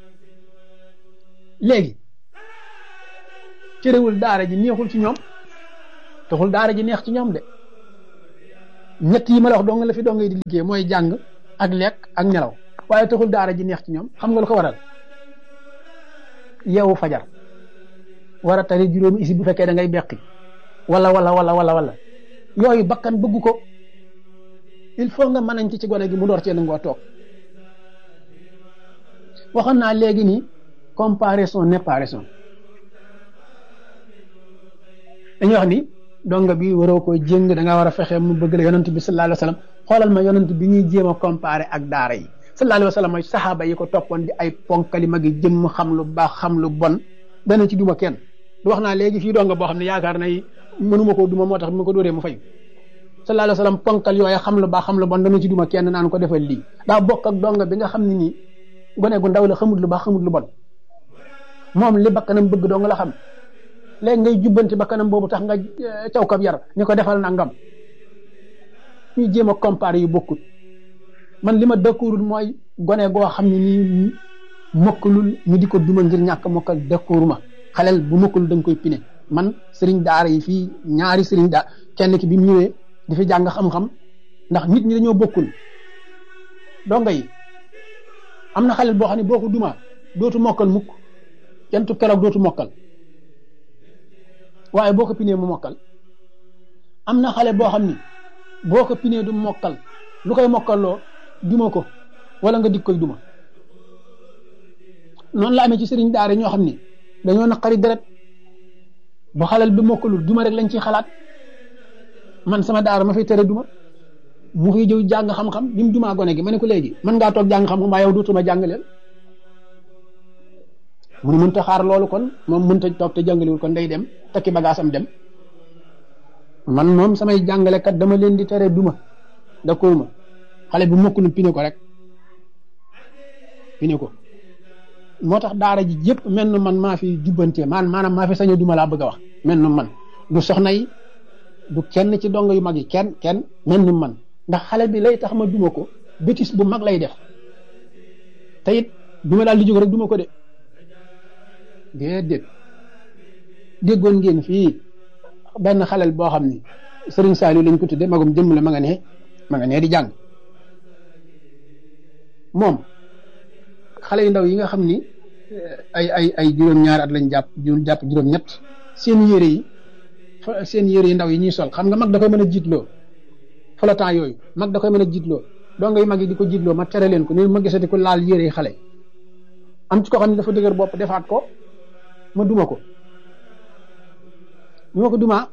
léegi cërewul daara ji neexul ci ñoom taxul daara ji neex ci ñoom de ñett yi ma la wax dong la fi dong yi di liggéey mooy jàng ak lekk ak nelaw waaye taxul daara ji neex ci ñoom xam nga lu ko waral yeewu fajar war a tari juróomi isi bu fekkee da ngay beqi wala yooyu bakkan bëgg ko il faut nga mënañ ci gone gi mu door cee nangoo toog waxoon naa léegi nii comparaison n'est pas raison dañuy wax ni donga bi waroo ko jéng da nga war a fexe mu bëgg la yonent bi sallallahu alayhi wa sallam xoolal ma yonent bi ñuy jéem a comparer ak daara yi sallallahu alayhi wa sallam mooy saxaaba yi ko toppoon di ay ponkali magi jëmm xam lu baax xam lu bon dana ci duma kenn du wax naa léegi fii donga boo xam ne yaakaar na mënuma koo duma moo tax mu ko dóoree mu fay sallallahu alayhi wa sallam ponkal yooyu xam lu baax xam lu bon dana ci duma kenn naan ko defal lii daa bokk ak donga bi nga xam ne nii gone gu ndaw la xamut lu baax xamut lu bon moom li bakkanam bëgg dong la xam léegi ngay jubbanti bakkanam boobu tax nga caw kab yar ñu ko defal nangam ñuy jéem a comparer yu bokkut man li ma dëkkuwul mooy gone goo xam ne nii mokkalul ñu di ko duma ngir ñàkk mokkal dëkkuwuma xaleel bu mokkalul da nga koy pine man sëriñ daara yi fii ñaari sëriñ daara kenn ki bi mu ñëwee di fi jàng xam-xam ndax nit ñi dañoo bokkul donga yi am na xaleel boo xam ne boo ko duma dootu mokkal mukk kentu keroog dootu mokkal waaye boo ko pinee mu mokkal am na xale boo xam ni boo ko pinee du mokkal lu koy mokkalloo duma ko wala nga dik koy duma noonu la amee ci sëriñ daara ñoo xam ni dañoo naqari deret bu xalal bi mokkalul duma rek lañ ciy xalaat man sama daara ma fay tere duma mu fiy jëw jàng xam-xam bi mu dumaa gone gi ma ne ko léegi mën ngaa toog jàng xam-xam waaye yow dootuma jàngaleel munu mënta xaar loolu kon moom mënta toog te jàngaliwul kon day dem takki bagaasam dem man moom samay jàngalekat dama leen di tere duma d'accord ma xale bu mokkulul pine ko rek pine ko moo tax daara ji yëpp mel na man maa fi jubbantee maanaam maa fi saño duma laa bëgg a wax mel na man du soxna yi du kenn ci dongo yu mag yi kenn mel na man ndax xale bi lay tax ma duma ko bétis bu mag lay def te it duma daal di jóg rek duma ko de déedéet déggoon ngeen fii benn xalel boo xam ni Serigne Saliou lañ ko tudde magum jëmm la ma nga nee di jàng moom xale yu ndaw yi nga xam ni ay juróom-ñaari at lañ jàpp juróom-ñett seen yére yi ndaw yi ñuy sol xam nga mag da koy mën a jiitloo flottant yooyu mag da koy mën a jiitloo doo ngay mag yi di ko jiitloo ma tere leen ko ni ma gisati ko laal yére yi xale am ci ko xam ne dafa dëgër bopp defaat ko ma duma ko duma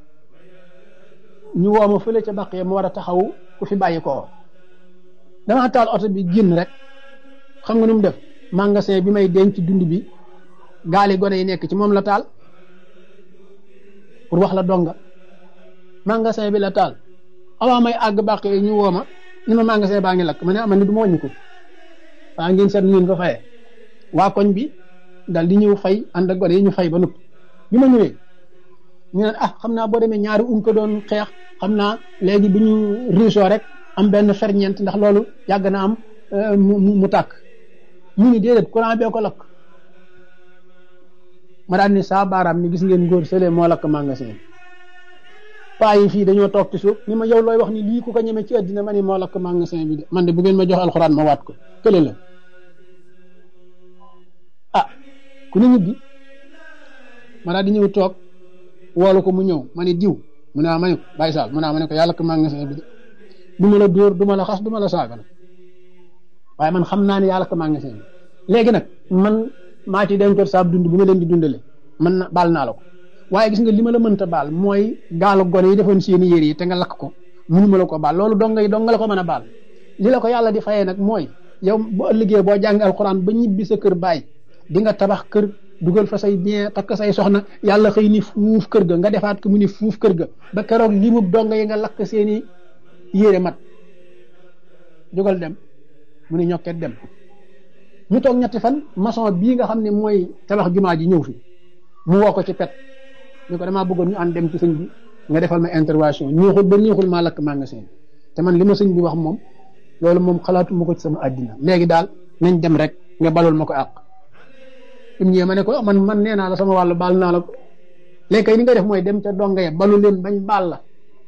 ñu woo ma fële ca baqee mu war a taxaw ku fi bàyyi ko dama taal oto bi génn rek xam nga nu mu def magasin bi may denc dund bi gaali gone yi nekk ci moom la taal pour wax la donga magasin bi la taal avant may àgg baqee ñu woo ma ni ma magasin baa ngi lakk ma ne ama ni du ma wàññi ko waa ngeen seet ngeen ko fayee waa koñ bi dal di ñëw fay ànd ak gone yi ñu fay ba noppi bi ma ñëwee ñu ne xam naa boo demee ñaari ko doon xeex xam naa léegi bi ñu riisoo rek am benn ferñeent ndax loolu yàgg na am mu tàkk ñu ni déedéet courant bee ko lakk ma daan ni saa baaraam ni gis ngeen góor sële moo lakk magasin paa yi fii dañoo toog ci suuf ni ma yow looy wax ni lii ku ko ñeme ci àddina ma ni moo lakk magasin bi de man de bu ngeen ma jox alxuraan ma waat ko kële la ku ne ñibbi ma daal di ñëw toog woolu ko mu ñëw ma ne diw mu ne ma ne ko Baye Sall mu ne ma ne ko yàlla ko magasin bi de du ma la dóor du ma la xas du ma la saaga nag waaye man xam naa ne yàlla ko magasin bi léegi nag man maa ci dencoon saab dund bu ma leen di dundale man na baal naa la ko waaye gis nga li ma la mënta baal mooy gaalu gone yi defoon seeni yére yi te nga lakk ko mënu ma la ko baal loolu dong nga la ko mën a baal li la ko yàlla di fayee nag mooy yow bu ëllëgee boo jàng alxuraan ba ñibbi sa kër baay di nga tabax kër dugal fa say bien takk say soxna yàlla xëy ni fuuf kër ga nga defaat ko mu ni fuuf kër ga ba keroog li mu dong yi nga lakk seeni yére mat jógal dem mu ni ñokket dem ñu toog ñetti fan maçon bii nga xam ne mooy tabax jumaa ji ñëw fi mu woo ko ci pet ñu ko damaa bëggoon ñu ànd dem ci sëñ bi nga defal ma intervention ñuuxul ba ñuuxul maa lakk magasin te man li ma sëñ bi wax moom loolu moom xalaatuma ko ci sama àddina léegi daal nañ dem rek nga balul ma ko àq im ñëwee ma ne ko man nee naa la sama wàllu baal naa la ko léegi kay ni nga def mooy dem ca donga ya balu leen bañ baal la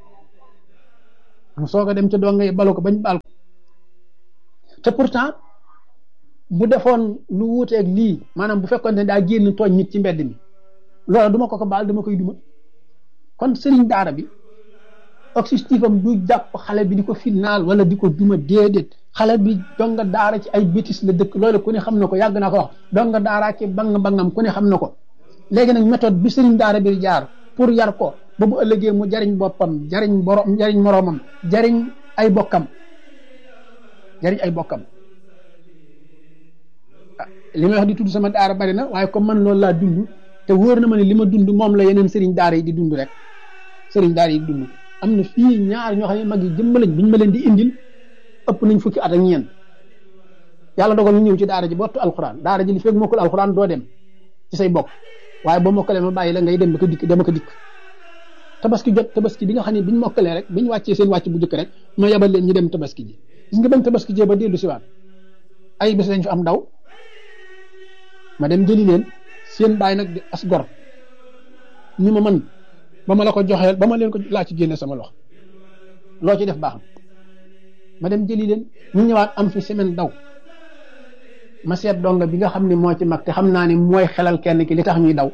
mu soog a dem ca donga ya balu ko bañ baal ko te pourtant bu defoon lu wuuteeg lii maanaam bu fekkoon ne daa génn tooñ nit ci mbedd mi loola duma ko baal dama koy duma kon sëriñ daara bi objectif am du jàpp xale bi di ko finnaal wala di ko duma déedéet xale bi donga daara ci ay bétis la dëkk loolu ku ne xam na ko yàgg naa ko wax donga daara ki bangam ku ne xam na ko léegi nag méthode bi sëriñ daara bi jaar pour yar ko ba bu ëllëgee mu jariñ boppam jariñ moroomam jariñ ay bokkam li may wax di tudd sama daara bari na waaye comme man loolu laa dund te wóor na ma ne li ma dund moom la yeneen sëriñ daara yi di dund rek sëriñ daara yi di dund am na fii ñaar ñoo xam ne mag yi jëmm lañ biñ ma leen di indil ëpp nañ fukki at ak ñeent yàlla dogal ñu ñëw ci daara ji bottu alxuraan daara ji li fekk mokkul alxuraan doo dem ci say bokk waaye boo mokkalee ma bàyyi la ngay dem ba ko dikk tabaski jot tabaski bi nga xam ne biñ mokkalee rek biñ wàccee seen wàcc bu njëkk rek ma yabal leen ñu dem tabaski ji gis nga bañ tabaski jee ba dellu si waat ay bés lañ fi am daw ma dem jëli leen seen bàyyi nag di as gor ñu ma man ba ma la ko joxeel ba ma leen ko laa ci génne sama loxo loo ci def baax ma dem jëli leen ñu ñëwaat am fi semaine daw ma seet donga bi nga xam ne moo ci mag te xam naa ne mooy xelal kenn ki li tax ñuy daw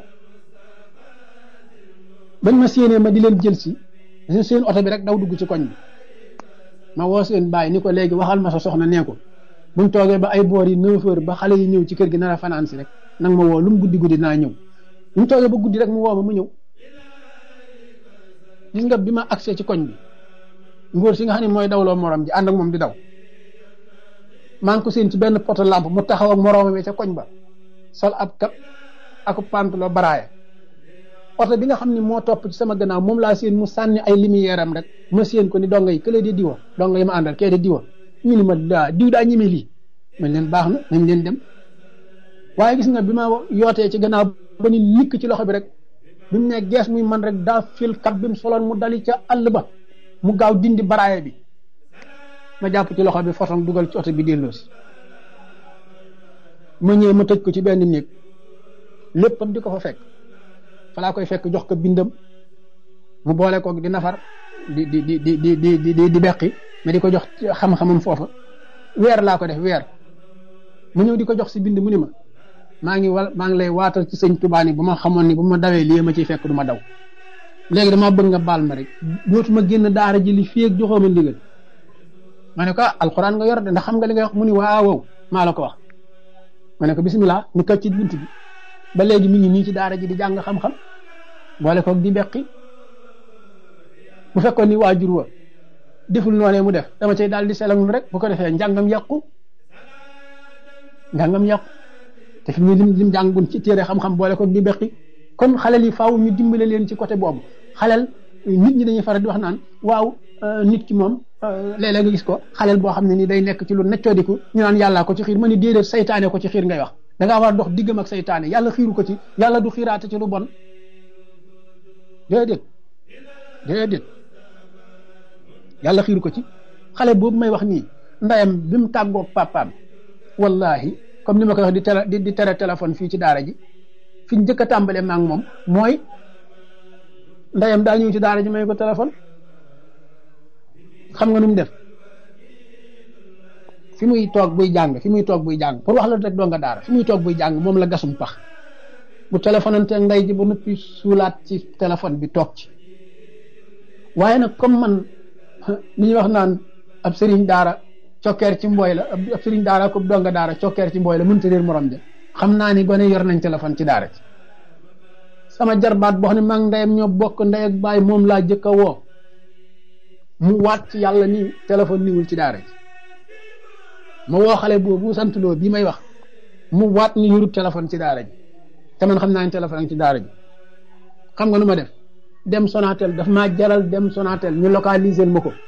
bañ ma séenee ma di leen jël si seen oto bi rek daw dugg ci koñ bi ma woo seen bàyyi ni ko léegi waxal ma sa soxna nee ko buñ toogee ba ay boor yi 9 heures ba xale yi ñëw ci kër gi nar a fanaan si rek nag ma woo lu mu guddi naa ñëw buñ toogee ba guddi rek mu woo ma ñëw gis nga bi ma agsee ci koñ bi ngóor si nga xam ne mooy dawloo morom ji ànd ak moom di daw maa ngi ko seen ci benn poto lampe mu taxaw ak moroomam ca koñ ba sol ab kap ak pantalon baraaya oto bi nga xam ne moo topp ci sama gannaaw moom laa seen mu sànni ay lumière am rek ma seen ko ni donga yi kële di diwa donga yi ma àndal kee di diwa ñu ni ma diw daa ñeme lii man leen baax na nañ leen dem waaye gis nga bi ma yootee ci gannaaw ba ni nikk ci loxo bi rek bi mu ne gees muy man rek daa fil kat bi mu soloon mu dali ca àll ba mu gaaw dindi baraaya bi ma jàpp ci loxo bi foton dugal ci oto bi delloosi ma ñëw ma tëj ko ci benn néeg léppam di ko fa fekk fa laa koy fekk jox ko bindam mu boole ko di nafar di beqi mais di ko jox xam-xamam foofa weer laa ko def weer mu ñëw di ko jox si bind mu ni ma maa ngi lay waatal ci sëñ Tuubaa ni bu ma xamoon ni bu ma dawee lii ma ciy fekk du ma daw léegi damaa bëgg nga baal ma rek dootuma génn daara ji li fii ak joxoo ma ndigal ma ne ko alxuraan nga yor de ndax xam nga li nga wax mu ni waaw maa la ko wax ma ne ko bisimilah ñu kàcc ci bunt bi ba léegi mi ngi nii ci daara ji di jàng xam-xam boole koog di beqi bu fekkoon ni waajur wa deful noonee mu def dama cay daal di selagul rek bu ko defee njàngam yàqu te fi mu lim jàngun ci téere xam-xam boole koog di beqi kon xalel yi faaw ñu dimbale leen ci côté boobu xalel nit ñi dañuy faral di wax naan waaw nit ki moom léeg-léeg nga gis ko xalel boo xam ne ni day nekk ci lu neccoodiku ñu naan yàllaa ko ci xiir ma ni déedéet saytaane ko ci xiir ngay wax da ngaa war a dox diggam ak saytaane yàlla xiiru ko ci yàlla du xiiraate ci lu bon déedéet yàlla xiiru ko ci xale boobu may wax nii ndayam bi mu tàggoog papaam wallahi comme ni ma koy wax di tere téléphone fii ci daara ji fi ñu njëkk a tàmbalee ma ak moom mooy ndayam daa ñëw ci daara ji may ko téléphone xam nga nu mu def fi muy toog buy jàng pour wax la rek doo nga daara fi muy toog buy jàng moom la gasum pax bu téléphonante ak nday ji ba noppi suulaat ci téléphone bi toog ci waaye nag comme man li ñuy wax naan ab sëriñ daara cokkeer ci mbooy la ab sëriñ daara ko donga daara cokkeer ci mbooy la mënta réer morom ja xam naa ni gone yor nañ téléphone ci daara ci sama jarbaat boo xam ne maa ngi ndeyam ñoo bokk ndey ak baay moom laa jëkk a woo mu waat ci yàlla ni téléphone niwul ci daara ji ma woo xale boobu sant loo bii may wax mu waat ni yorut téléphone ci daara ji te man xam naa ne téléphone ci daara ji xam nga nu ma def dem Sonatel daf maa jaral dem Sonatel ñu localiser ma ko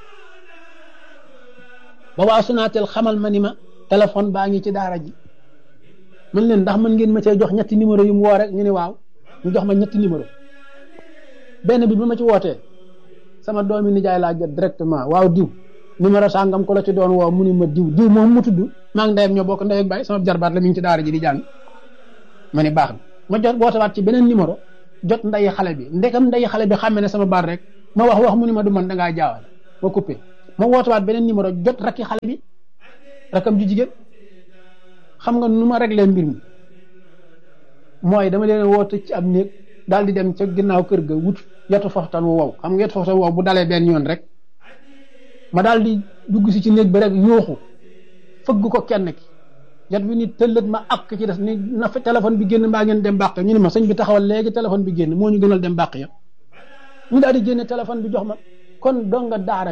ba waa Sonatel xamal ma ni ma téléphone baa ngi ci daara ji man leen ndax mën ngeen ma cee jox ñetti numéro yu mu woo rek ñu ne waaw ñu jox ma ñetti numéro benn bi ma ci wootee sama doomi nijaay laa jot directement waaw diw numéro sàngam ko la ci doon woo mu ni ma diw moom mu tudd maa ngi ndeyam ñoo bokk ndey ak baay sama jarbaat la mi ngi ci daara ji di jàng ma ni baax na ma jot wootewaat ci beneen numéro jot ndeyi xale bi ndekam ndeyi xale bi xàmme ne sama baat rek ma wax mu ni ma du man dangaa jaawal ma coupé ma wootewaat beneen numéro jot rakki xale bi rakam ju jigéen xam nga nu ma réglé mbir mi mooy dama leen woote ci ab néeg daal di dem ca ginnaaw kër ga wut yetu foxtan wu wow xam nga yetu foxtan wu wow bu dalee benn yoon rek ma daal di dugg si ci néeg bi rek yooxu fëgg ko kenn ki yat bi ni tëllët ma ak ci des ni na fa téléphone bi génn mbaa ngeen dem bàq ñu ne ma sëñ bi taxawal léegi téléphone bi génn moo ñu gënal dem bàq ya ñu daal di génne téléphone bi jox ma kon donga daara